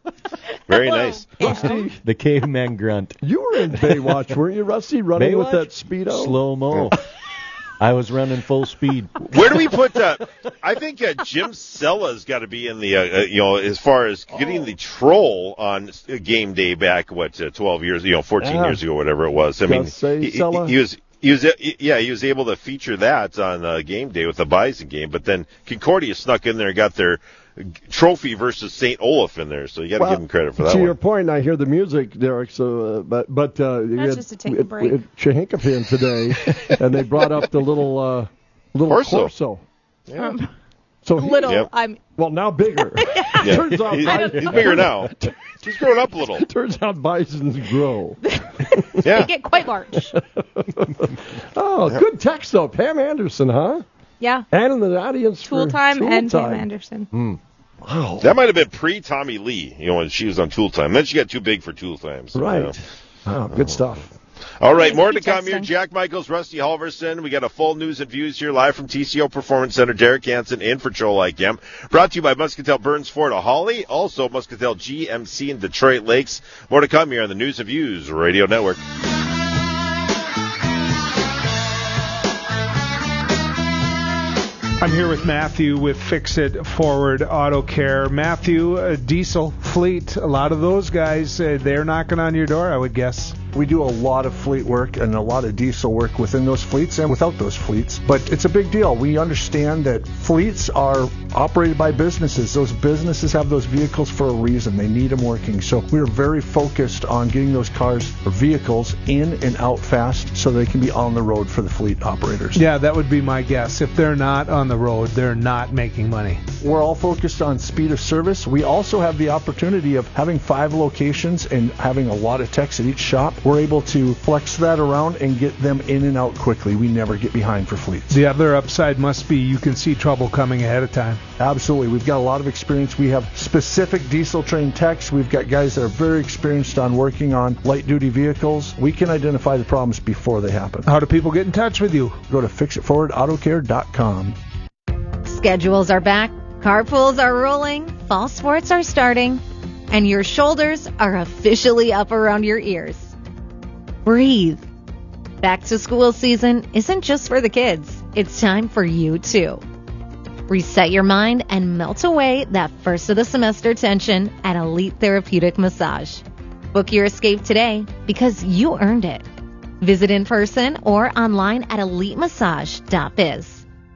Very nice.
Rusty, the caveman grunt.
You were in Baywatch, weren't you, Rusty, running
Baywatch?
with that Speedo?
Slow-mo. I was running full speed.
Where do we put that? I think uh, Jim Sella's got to be in the, uh, uh, you know, as far as getting oh. the troll on game day back, what, uh, twelve years, you know, fourteen yeah. years ago, whatever it was. I mean,
say,
he, he, he was, he was, yeah, he was able to feature that on uh, game day with the Bison game, but then Concordia snuck in there and got their trophy versus Saint Olaf in there, so you got to well, give him credit for that.
To
one.
your point, I hear the music, Derek. So, uh, but but uh,
that's
had,
just to take a break.
We had Chehinkapin today, and they brought up the little uh, little
Corso.
Corso.
Yeah.
Um,
so he,
little,
yep.
I'm
well now bigger.
yeah.
Turns out
he's,
bison,
he's bigger now. He's grown up a little.
Turns out bisons grow.
yeah.
They get quite large.
oh,
yep.
Good text though, Pam Anderson, huh?
Yeah.
And in the audience
Tool
for
Time
Tool
and
time.
Pam Anderson.
Hmm. Wow.
That might have been pre-Tommy Lee, you know, when she was on Tool Time. Then she got too big for Tool Time. So,
right.
You know.
Wow, good stuff.
All right, more to come
texting.
here. Jack Michaels, Rusty Halverson. We got a full news and views here live from T C O Performance Center. Derek Hansen in for Joel Ikem. Brought to you by Muscatel Burns Ford of Holly. Also, Muscatel G M C in Detroit Lakes. More to come here on the News and Views Radio Network.
I'm here with Matthew with Fix It Forward Auto Care. Matthew, uh, diesel, fleet, a lot of those guys, uh, they're knocking on your door, I would guess.
We do a lot of fleet work and a lot of diesel work within those fleets and without those fleets. But it's a big deal. We understand that fleets are operated by businesses. Those businesses have those vehicles for a reason. They need them working. So we're very focused on getting those cars or vehicles in and out fast so they can be on the road for the fleet operators.
Yeah, that would be my guess. If they're not on the road, they're not making money.
We're all focused on speed of service. We also have the opportunity of having five locations and having a lot of techs at each shop. We're able to flex that around and get them in and out quickly. We never get behind for fleets.
The other upside must be you can see trouble coming ahead of time.
Absolutely. We've got a lot of experience. We have specific diesel trained techs. We've got guys that are very experienced on working on light duty vehicles. We can identify the problems before they happen.
How do people get in touch with you?
Go to fix it forward auto care dot com.
Schedules are back, carpools are rolling, fall sports are starting, and your shoulders are officially up around your ears. Breathe. Back to school season isn't just for the kids. It's time for you too. Reset your mind and melt away that first of the semester tension at Elite Therapeutic Massage. Book your escape today because you earned it. Visit in person or online at elite massage dot biz.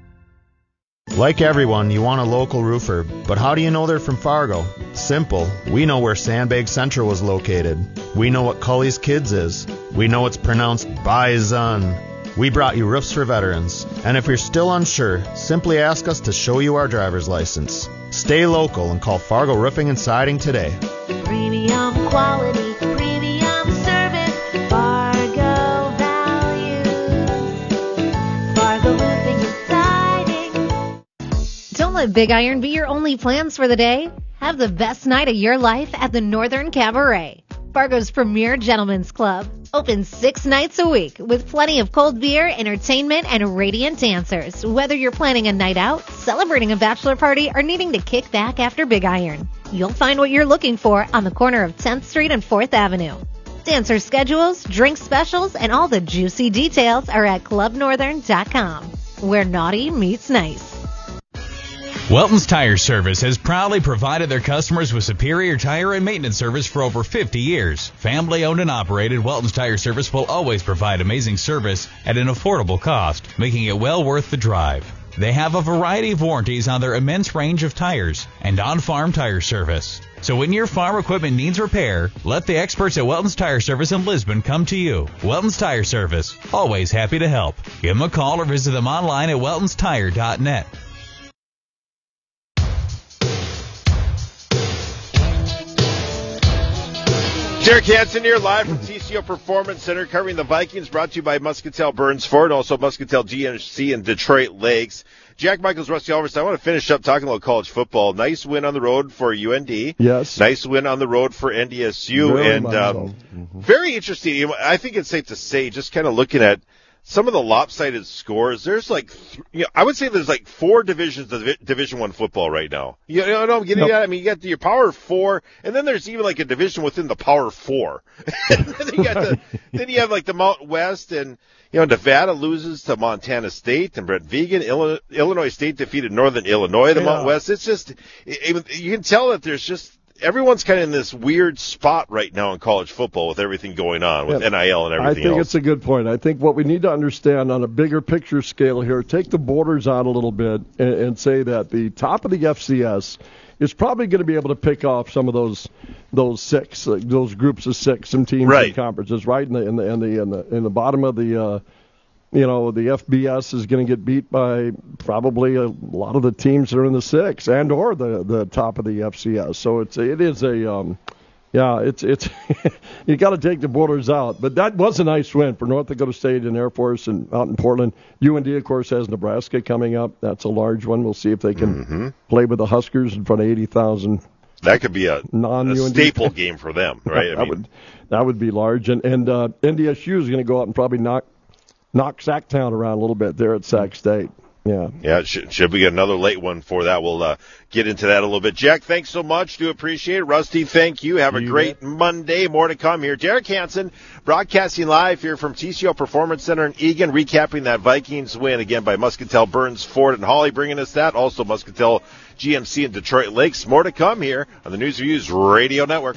Like everyone, you want a local roofer, but how do you know they're from Fargo? Simple. We know where Sandbag Central was located. We know what Cully's Kids is. We know it's pronounced Bison. We brought you Roofs for Veterans. And if you're still unsure, simply ask us to show you our driver's license. Stay local and call Fargo Roofing and Siding today.
Premium quality, premium service, Fargo values, Fargo Roofing and Siding. Don't let Big Iron be your only plans for the day. Have the best night of your life at the Northern Cabaret. Fargo's premier gentlemen's club. Open six nights a week with plenty of cold beer, entertainment, and radiant dancers. Whether you're planning a night out, celebrating a bachelor party, or needing to kick back after Big Iron, you'll find what you're looking for on the corner of tenth Street and fourth Avenue. Dancer schedules, drink specials, and all the juicy details are at club northern dot com, where naughty meets nice.
Welton's Tire Service has proudly provided their customers with superior tire and maintenance service for over fifty years. Family owned and operated, Welton's Tire Service will always provide amazing service at an affordable cost, making it well worth the drive. They have a variety of warranties on their immense range of tires and on-farm tire service. So when your farm equipment needs repair, let the experts at Welton's Tire Service in Lisbon come to you. Welton's Tire Service, always happy to help. Give them a call or visit them online at weltons tire dot net.
Derek Hansen here, live from T C O Performance Center, covering the Vikings, brought to you by Muscatel Burns Ford, also Muscatel G M C and Detroit Lakes. Jack Michaels, Rusty Alvarez, I want to finish up talking about college football. Nice win on the road for U N D.
Yes.
Nice win on the road for N D S U.
Very
and
much
um,
so. Mm-hmm.
Very interesting. I think it's safe to say, just kind of looking at some of the lopsided scores, there's like, th- you know, I would say there's like four divisions of Division One football right now. You know what I'm getting
Yep.
at? I mean, you got your Power Four, and then there's even like a division within the Power Four. And then you got the, then you have like the Mountain West, and you know, Nevada loses to Montana State, and Brent Vegan, Illinois, Illinois State defeated Northern Illinois, the
Yeah.
Mountain West. It's just, it, you can tell that there's just, everyone's kind of in this weird spot right now in college football with everything going on with
Yeah.
N I L and everything
I think
else.
it's a good point. I think what we need to understand on a bigger picture scale here, take the borders out a little bit and, and say that the top of the F C S is probably going to be able to pick off some of those those six, like those groups of six, some teams
Right.
and conferences, right? In the in the in the in the, in the bottom of the. Uh, You know, the F B S is going to get beat by probably a lot of the teams that are in the six and or the, the top of the F C S. So it's it is a um, yeah, it's it's you got to take the borders out. But that was a nice win for North Dakota State and Air Force and out in Portland. U N D, of course, has Nebraska coming up. That's a large one. We'll see if they can
Mm-hmm.
play with the Huskers in front of eighty thousand.
That could be a,
non-U N D
a staple game for them, right?
that
I mean,
would that would be large. And and uh, N D S U is going to go out and probably knock. knock Sacktown around a little bit there at Sac State. Yeah.
Yeah, it should, should we get another late one for that? We'll uh, get into that a little bit. Jack, thanks so much. Do appreciate it. Rusty, thank you. Have a
You
great
bet.
Monday. More to come here. Derek Hansen, broadcasting live here from T C O Performance Center in Eagan, recapping that Vikings win again by Muscatel, Burns, Ford, and Hawley, bringing us that. Also Muscatel, G M C, and Detroit Lakes. More to come here on the News Reviews Radio Network.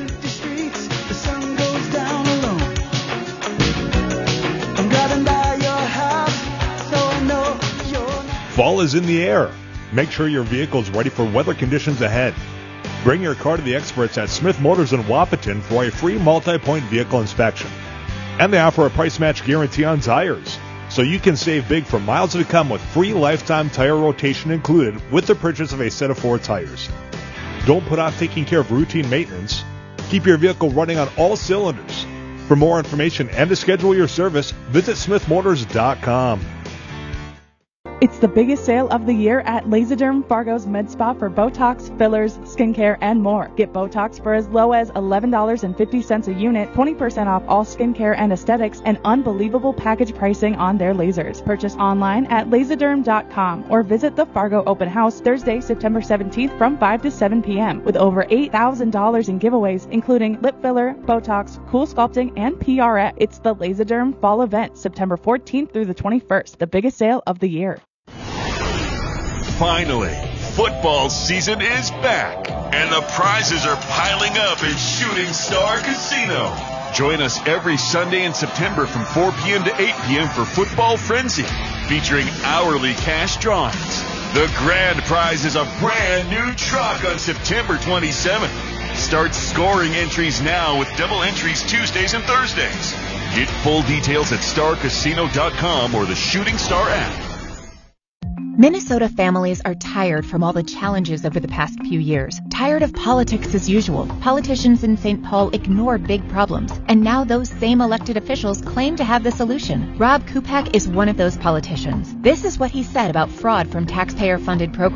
Fall is in the air. Make sure your vehicle is ready for weather conditions ahead. Bring your car to the experts at Smith Motors in Wapaton for a free multi-point vehicle inspection. And they offer a price match guarantee on tires, so you can save big for miles to come with free lifetime tire rotation included with the purchase of a set of four tires. Don't put off taking care of routine maintenance. Keep your vehicle running on all cylinders. For more information and to schedule your service, visit smith motors dot com.
It's the biggest sale of the year at Laserderm Fargo's Med Spa for Botox, fillers, skincare, and more. Get Botox for as low as eleven dollars and fifty cents a unit, twenty percent off all skincare and aesthetics, and unbelievable package pricing on their lasers. Purchase online at laserderm dot com or visit the Fargo Open House Thursday, September seventeenth from five to seven p.m. with over eight thousand dollars in giveaways, including lip filler, Botox, Cool Sculpting, and P R X. It's the Laserderm Fall Event, September fourteenth through the twenty-first, the biggest sale of the year.
Finally, football season is back, and the prizes are piling up at Shooting Star Casino. Join us every Sunday in September from four p.m. to eight p.m. for Football Frenzy, featuring hourly cash drawings. The grand prize is a brand new truck on September twenty-seventh. Start scoring entries now with double entries Tuesdays and Thursdays. Get full details at star casino dot com or the Shooting Star app.
Minnesota families are tired from all the challenges over the past few years. Tired of politics as usual. Politicians in Saint Paul ignore big problems, and now those same elected officials claim to have the solution. Rob Kupak is one of those politicians. This is what he said about fraud from taxpayer-funded programs.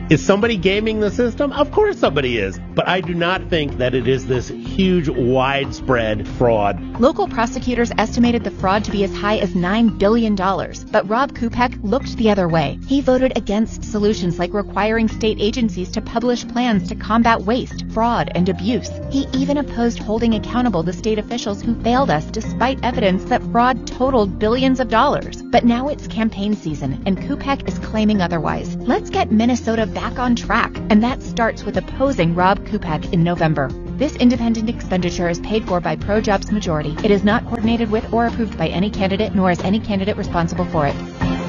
Is somebody gaming the system? Of course somebody is. But I do not think that it is this huge, widespread fraud.
Local prosecutors estimated the fraud to be as high as nine billion dollars, but Rob Kupek looked the other way. He voted against solutions like requiring state agencies to publish plans to combat waste, fraud, and abuse. He even opposed holding accountable the state officials who failed us despite evidence that fraud totaled billions of dollars. But now it's campaign season, and Kupek is claiming otherwise. Let's get Minnesota back on track, and that starts with opposing Rob Kupek in November. This independent expenditure is paid for by ProJobs Majority. It is not coordinated with or approved by any candidate, nor is any candidate responsible for it.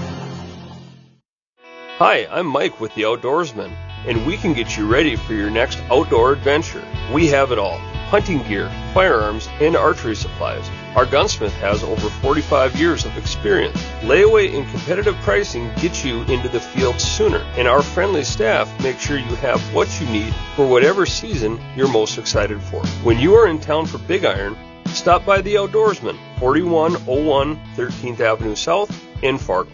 Hi, I'm Mike with The Outdoorsman, and we can get you ready for your next outdoor adventure. We have it all: hunting gear, firearms, and archery supplies. Our gunsmith has over forty-five years of experience. Layaway and competitive pricing get you into the field sooner, and our friendly staff make sure you have what you need for whatever season you're most excited for. When you are in town for Big Iron, stop by The Outdoorsman, forty-one oh one thirteenth Avenue South in Fargo.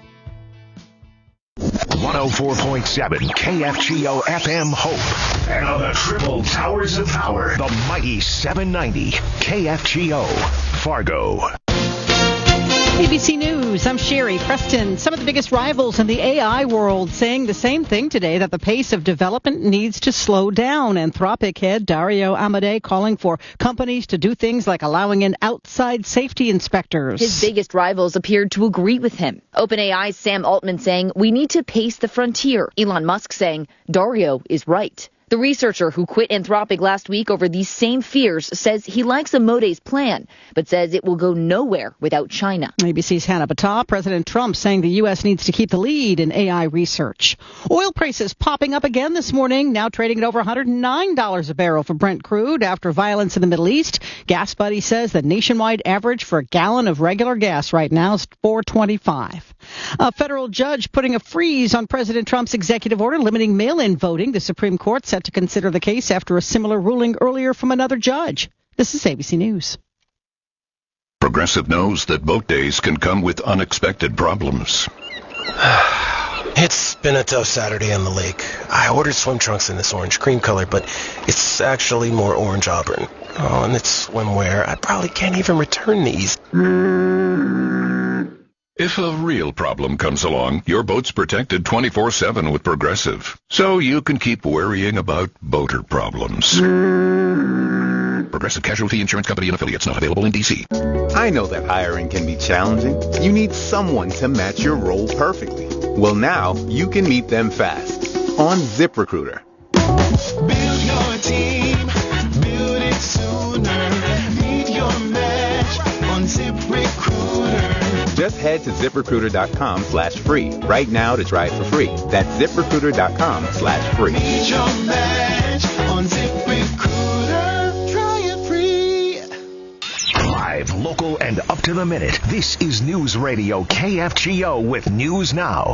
one oh four point seven K F G O F M Hope. And on the triple towers of power, the mighty seven ninety K F G O Fargo.
A B C News, I'm Sherry Preston. Some of the biggest rivals in the A I world saying the same thing today, that the pace of development needs to slow down. Anthropic head Dario Amodei calling for companies to do things like allowing in outside safety inspectors.
His biggest rivals appeared to agree with him. OpenAI's Sam Altman saying we need to pace the frontier. Elon Musk saying Dario is right. The researcher who quit Anthropic last week over these same fears says he likes Amodei's plan, but says it will go nowhere without China.
A B C's Hannah Battah. President Trump saying the U S needs to keep the lead in A I research. Oil prices popping up again this morning, now trading at over one hundred nine dollars a barrel for Brent crude after violence in the Middle East. Gas Buddy says the nationwide average for a gallon of regular gas right now is four twenty-five. A federal judge putting a freeze on President Trump's executive order limiting mail-in voting. The Supreme Court set to consider the case after a similar ruling earlier from another judge. This is A B C News.
Progressive knows that boat days can come with unexpected problems.
It's been a tough Saturday on the lake. I ordered swim trunks in this orange cream color, but it's actually more orange auburn. Oh, and it's swimwear. I probably can't even return these.
If a real problem comes along, your boat's protected twenty-four seven with Progressive, so you can keep worrying about boater problems. Progressive Casualty Insurance Company and Affiliates, not available in D C.
I know that hiring can be challenging. You need someone to match your role perfectly. Well, now you can meet them fast on ZipRecruiter.
Build your team, build it sooner. Meet your match on ZipRecruiter.
Just head to ZipRecruiter.com slash free right now to try it for free. That's ZipRecruiter.com slash free.
Meet your match on ZipRecruiter. Try it free.
Live, local, and up to the minute. This is News Radio K F G O with News Now.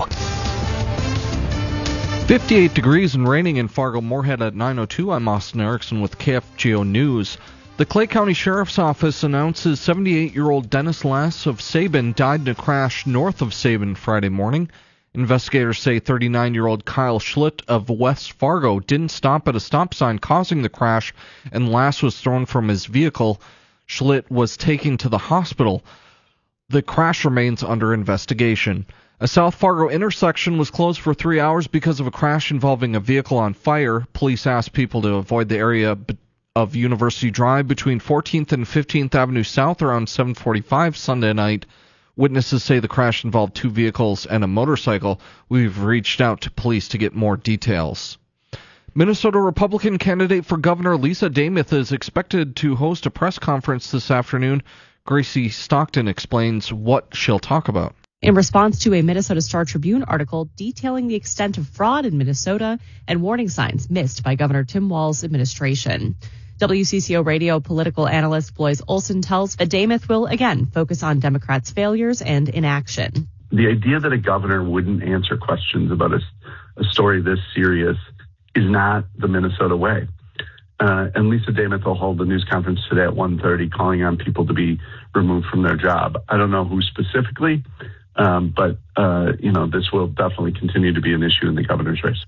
fifty-eight degrees and raining in Fargo-Moorhead at nine oh two. I'm Austin Erickson with K F G O News. The Clay County Sheriff's Office announces seventy-eight-year-old Dennis Lass of Sabin died in a crash north of Sabin Friday morning. Investigators say thirty-nine-year-old Kyle Schlitt of West Fargo didn't stop at a stop sign, causing the crash, and Lass was thrown from his vehicle. Schlitt was taken to the hospital. The crash remains under investigation. A South Fargo intersection was closed for three hours because of a crash involving a vehicle on fire. Police asked people to avoid the area of University Drive between fourteenth and fifteenth Avenue South around seven forty-five Sunday night. Witnesses say the crash involved two vehicles and a motorcycle. We've reached out to police to get more details. Minnesota Republican candidate for governor Lisa Demuth is expected to host a press conference this afternoon. Gracie Stockton explains what she'll talk about.
In response to a Minnesota Star Tribune article detailing the extent of fraud in Minnesota and warning signs missed by Governor Tim Walz's administration. W C C O radio political analyst Blois Olson tells that Demuth will again focus on Democrats' failures and inaction.
The idea that a governor wouldn't answer questions about a, a story this serious is not the Minnesota way. Uh, and Lisa Demuth will hold a news conference today at one thirty calling on people to be removed from their job. I don't know who specifically, um, but, uh, you know, this will definitely continue to be an issue in the governor's race.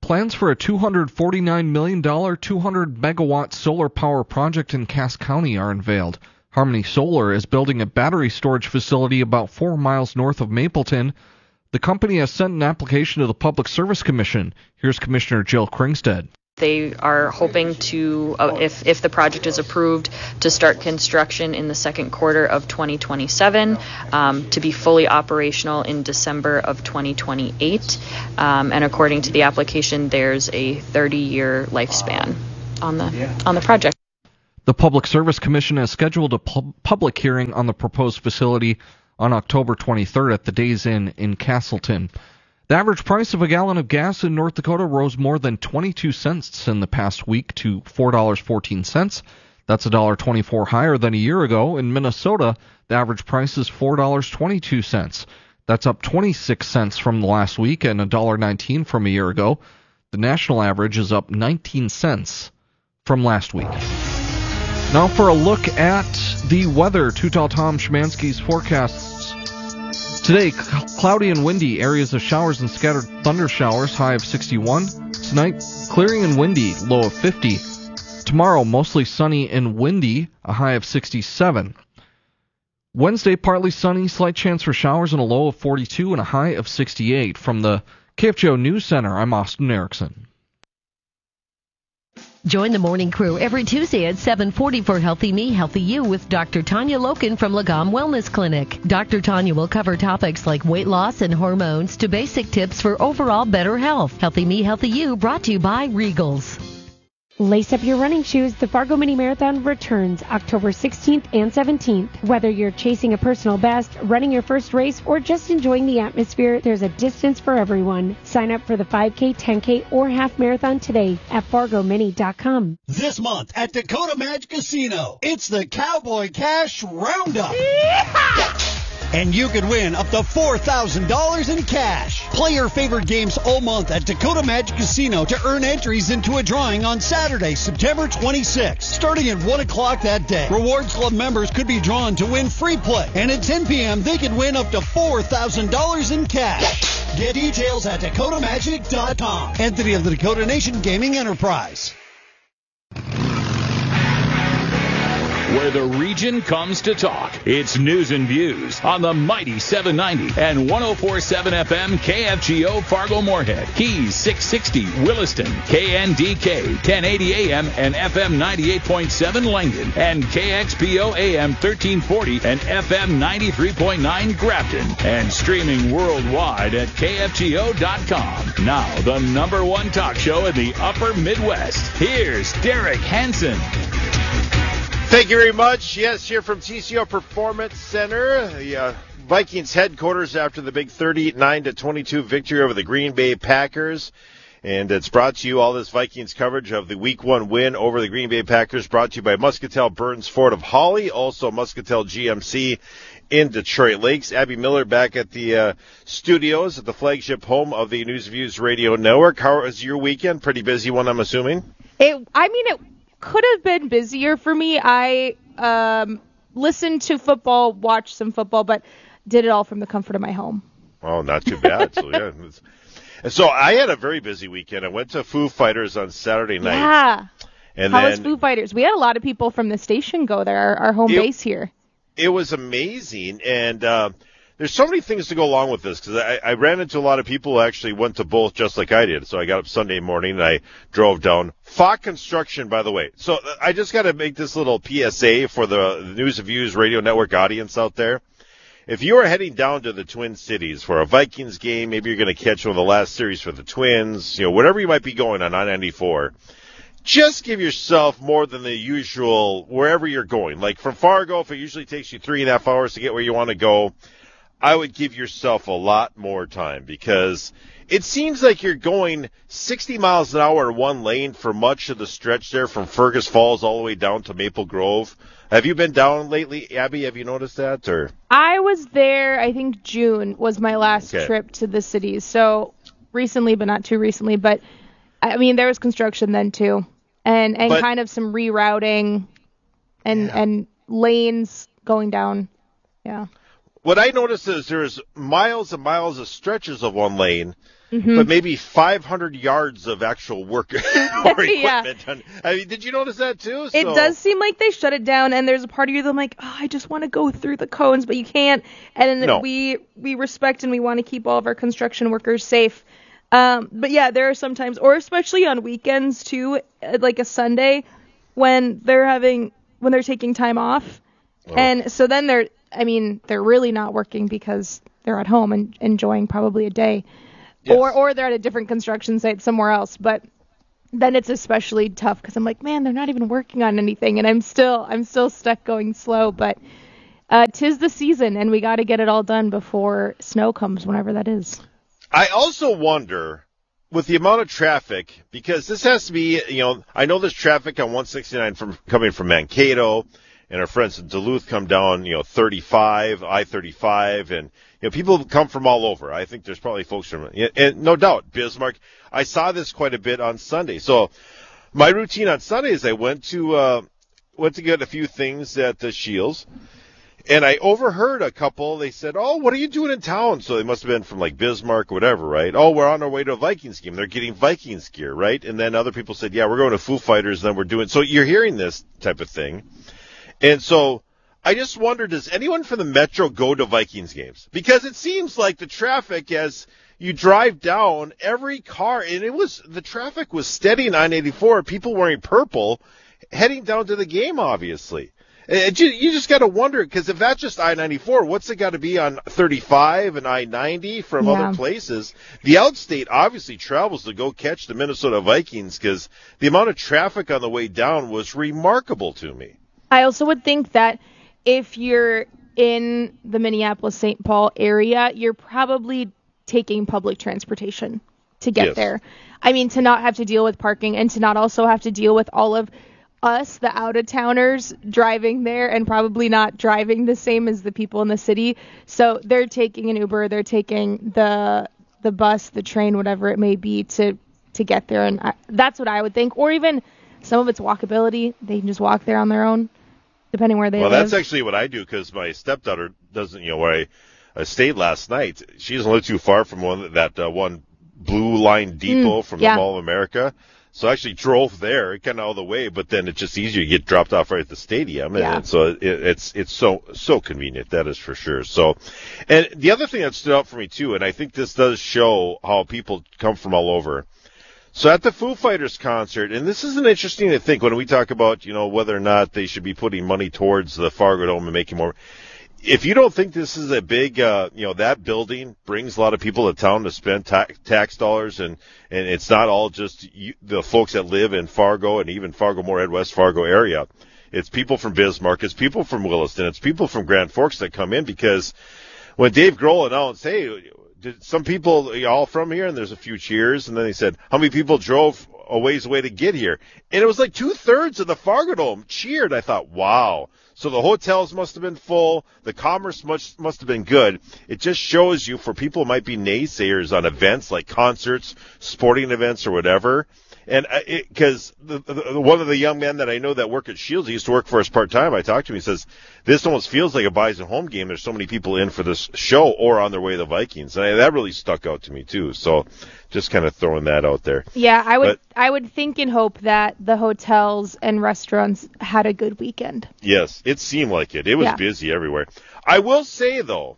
Plans for a two hundred forty-nine million dollars, two hundred megawatt solar power project in Cass County are unveiled. Harmony Solar is building a battery storage facility about four miles north of Mapleton. The company has sent an application to the Public Service Commission. Here's Commissioner Jill Kringstead.
They are hoping to, uh, if if the project is approved, to start construction in the second quarter of twenty twenty-seven, um, to be fully operational in December of twenty twenty-eight. Um, and according to the application, there's a thirty-year lifespan on the on the project.
The Public Service Commission has scheduled a pu- public hearing on the proposed facility on October twenty-third at the Days Inn in Castleton. The average price of a gallon of gas in North Dakota rose more than twenty-two cents in the past week to four dollars and fourteen cents. That's one dollar and twenty-four cents higher than a year ago. In Minnesota, the average price is four dollars and twenty-two cents. That's up twenty-six cents from last week and one dollar and nineteen cents from a year ago. The national average is up nineteen cents from last week. Now for a look at the weather. Too Tall Tom Szymanski's forecasts. Today, cl- cloudy and windy, areas of showers and scattered thunder showers, high of sixty-one. Tonight, clearing and windy, low of fifty. Tomorrow, mostly sunny and windy, a high of sixty-seven. Wednesday, partly sunny, slight chance for showers and a low of forty-two and a high of sixty-eight. From the K F G O News Center, I'm Austin Erickson.
Join the morning crew every Tuesday at seven forty for Healthy Me, Healthy You with Doctor Tanya Loken from Lagom Wellness Clinic. Doctor Tanya will cover topics like weight loss and hormones to basic tips for overall better health. Healthy Me, Healthy You brought to you by Regals.
Lace up your running shoes. The Fargo Mini Marathon returns October sixteenth and seventeenth. Whether you're chasing a personal best, running your first race, or just enjoying the atmosphere, there's a distance for everyone. Sign up for the five K, ten K, or half marathon today at fargo mini dot com.
This month at Dakota Magic Casino, it's the Cowboy Cash Roundup. And you could win up to four thousand dollars in cash. Play your favorite games all month at Dakota Magic Casino to earn entries into a drawing on Saturday, September twenty-sixth. Starting at one o'clock that day, Rewards Club members could be drawn to win free play. And at ten p.m., they could win up to four thousand dollars in cash. Get details at dakota magic dot com. Entity of the Dakota Nation Gaming Enterprise.
Where the region comes to talk. It's News and Views on the mighty seven ninety and one oh four point seven F M K F G O Fargo Moorhead, Keys six sixty Williston, K N D K ten eighty A M and F M ninety-eight point seven Langdon, and K X P O A M thirteen forty and F M ninety-three point nine Grafton, and streaming worldwide at K F G O dot com. Now, the number one talk show in the upper Midwest. Here's Derek Hansen.
Thank you very much. Yes, here from T C O Performance Center, the uh, Vikings headquarters after the big thirty-nine to twenty-two victory over the Green Bay Packers. And it's brought to you, all this Vikings coverage of the week one win over the Green Bay Packers, brought to you by Muscatel Burns Ford of Holly, also Muscatel G M C in Detroit Lakes. Abby Miller back at the uh, studios at the flagship home of the News Views Radio Network. How was your weekend? Pretty busy one, I'm assuming?
It, I mean, it could have been busier for me. I um, listened to football, watched some football, but did it all from the comfort of my home.
Oh, not too bad. So, yeah. And so I had a very busy weekend. I went to Foo Fighters on Saturday night.
Yeah.
And
How
then,
was Foo Fighters? We had a lot of people from the station go there, our, our home
it,
base here.
It was amazing. And uh, there's so many things to go along with this, because I, I ran into a lot of people who actually went to both just like I did. So I got up Sunday morning and I drove down. Falk Construction, by the way. So I just got to make this little P S A for the News of Views Radio Network audience out there. If you are heading down to the Twin Cities for a Vikings game, maybe you're going to catch one of the last series for the Twins, you know, whatever you might be going on I ninety-four, just give yourself more than the usual wherever you're going. Like from Fargo, if it usually takes you three and a half hours to get where you want to go, I would give yourself a lot more time, because it seems like you're going sixty miles an hour in one lane for much of the stretch there from Fergus Falls all the way down to Maple Grove. Have you been down lately, Abby? Have you noticed that? Or
I was there, I think June was my last
okay.
trip to the cities. So recently, but not too recently. But, I mean, there was construction then, too. And and
but,
kind of some rerouting and,
yeah.
and lanes going down. Yeah.
what I noticed is there's miles and miles of stretches of one lane,
Mhm.
but maybe five hundred yards of actual work or equipment.
Yeah.
I mean, did you notice that too?
It
So-
does seem like they shut it down, and there's a part of you that's like, oh, I just want to go through the cones, but you can't. And then
No.
we we respect and we want to keep all of our construction workers safe. Um, but yeah, there are sometimes, or especially on weekends too, uh, like a Sunday, when they're having when they're taking time off, and so then they're, I mean, they're really not working because they're at home and enjoying probably a day, or or they're at a different construction site somewhere else, but. Then it's especially tough because I'm like, man, they're not even working on anything, and I'm still, I'm still stuck going slow. But uh, 'tis the season, and we got to get it all done before snow comes, whenever that is.
I also wonder, with the amount of traffic, because this has to be, you know, I know there's traffic on one sixty-nine from coming from Mankato, and our friends in Duluth come down, you know, thirty-five, I thirty-five, and, you know, people come from all over. I think there's probably folks from, and no doubt, Bismarck. I saw this quite a bit on Sunday. So my routine on Sunday is I went to, uh, went to get a few things at the Shields, and I overheard a couple. They said, oh, what are you doing in town? So they must have been from like Bismarck or whatever, right? Oh, we're on our way to a Vikings game. They're getting Vikings gear, right? And then other people said, yeah, we're going to Foo Fighters, and then we're doing, so you're hearing this type of thing. And so I just wonder, does anyone from the Metro go to Vikings games? Because it seems like the traffic, as you drive down, every car, and it was, the traffic was steady on I ninety-four, people wearing purple, heading down to the game, obviously. And you, you just got to wonder, because if that's just I ninety-four, what's it got to be on thirty-five and I ninety from
Yeah.
other places? The outstate obviously travels to go catch the Minnesota Vikings, because the amount of traffic on the way down was remarkable to me.
I also would think that if you're in the Minneapolis-Saint Paul area, you're probably taking public transportation to get
Yes.
there. I mean, to not have to deal with parking and to not also have to deal with all of us, the out-of-towners, driving there and probably not driving the same as the people in the city. So they're taking an Uber, they're taking the the bus, the train, whatever it may be to, to get there. And I, that's what I would think. Or even some of it's walkability. They can just walk there on their own, depending where they
Well,
live.
that's actually what I do, because my stepdaughter doesn't, you know, where I, I stayed last night, she doesn't live too far from one that uh, one Blue Line Depot
Mm,
from
yeah.
the Mall of America. So I actually drove there, kind of all the way, but then it's just easier to get dropped off right at the stadium, and,
Yeah.
and so it, it's it's so so convenient. That is for sure. So, and the other thing that stood out for me too, and I think this does show how people come from all over. So at the Foo Fighters concert, and this is an interesting to think when we talk about, you know, whether or not they should be putting money towards the Fargo Dome and making more. If you don't think this is a big, uh, you know, that building brings a lot of people to town to spend ta- tax dollars, and, and it's not all just you, the folks that live in Fargo and even Fargo, Moorhead, West Fargo area. It's people from Bismarck, it's people from Williston, it's people from Grand Forks that come in, because when Dave Grohl announced, hey, did some people, are you all from here? And there's a few cheers. And then he said, how many people drove a ways away to get here? And it was like two thirds of the Fargo Dome cheered. I thought, wow. So the hotels must have been full. The commerce must, must have been good. It just shows you, for people who might be naysayers on events like concerts, sporting events or whatever. And because the, the, one of the young men that I know that work at Shields, he used to work for us part-time. I talked to him. He says, this almost feels like a Bison home game. There's so many people in for this show or on their way to the Vikings. And I, that really stuck out to me, too. So just kind of throwing that out there.
Yeah, I would
But,
I would think and hope that the hotels and restaurants had a good weekend.
yes, it seemed like it. It was
Yeah.
busy everywhere. I will say, though,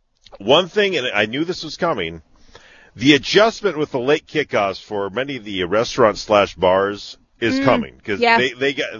one thing, and I knew this was coming, the adjustment with the late kickoffs for many of the restaurants slash bars is
Mm,
coming, because
yeah.
they, they got,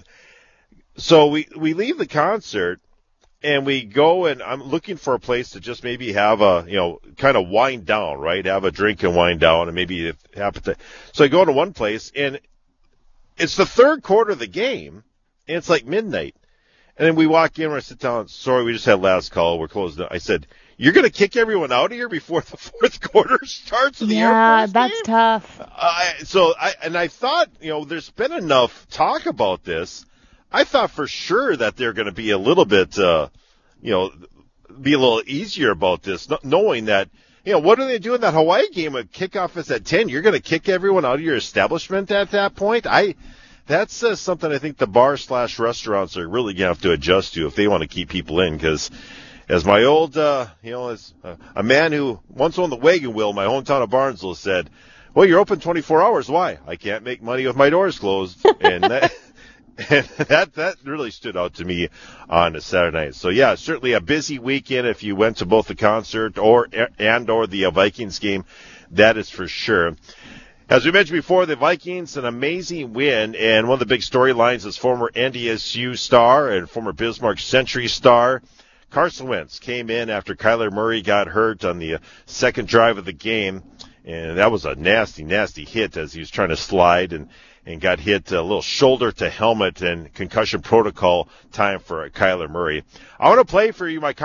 so we, we leave the concert and we go, and I'm looking for a place to just maybe have a, you know, kind of wind down, right? Have a drink and wind down, and maybe have to. So I go to one place, and it's the third quarter of the game, and it's like midnight. And then we walk in, and I sit down, sorry, we just had last call, we're closed. I said, you're going to kick everyone out of here before the fourth quarter starts of the Air
Yeah,
Force
that's
game?
tough.
I, so I, and I thought, you know, there's been enough talk about this. I thought for sure that they're going to be a little bit, uh, you know, be a little easier about this, kn- knowing that, you know, what are they doing that Hawaii game? A kickoff is at ten. You're going to kick everyone out of your establishment at that point? I, that's uh, something I think the bar slash restaurants are really going to have to adjust to if they want to keep people in, because as my old, uh, you know, as uh, a man who once owned the wagon wheel in my hometown of Barnesville said, well, you're open twenty-four hours. Why? I can't make money with my doors closed. And that, and that, that really stood out to me on a Saturday night. So yeah, certainly a busy weekend if you went to both the concert or, and or the Vikings game. That is for sure. As we mentioned before, the Vikings, an amazing win, and one of the big storylines is former N D S U star and former Bismarck Century star Carson Wentz came in after Kyler Murray got hurt on the second drive of the game, and that was a nasty, nasty hit as he was trying to slide and, and got hit a little shoulder to helmet and concussion protocol time for Kyler Murray. I want to play for you my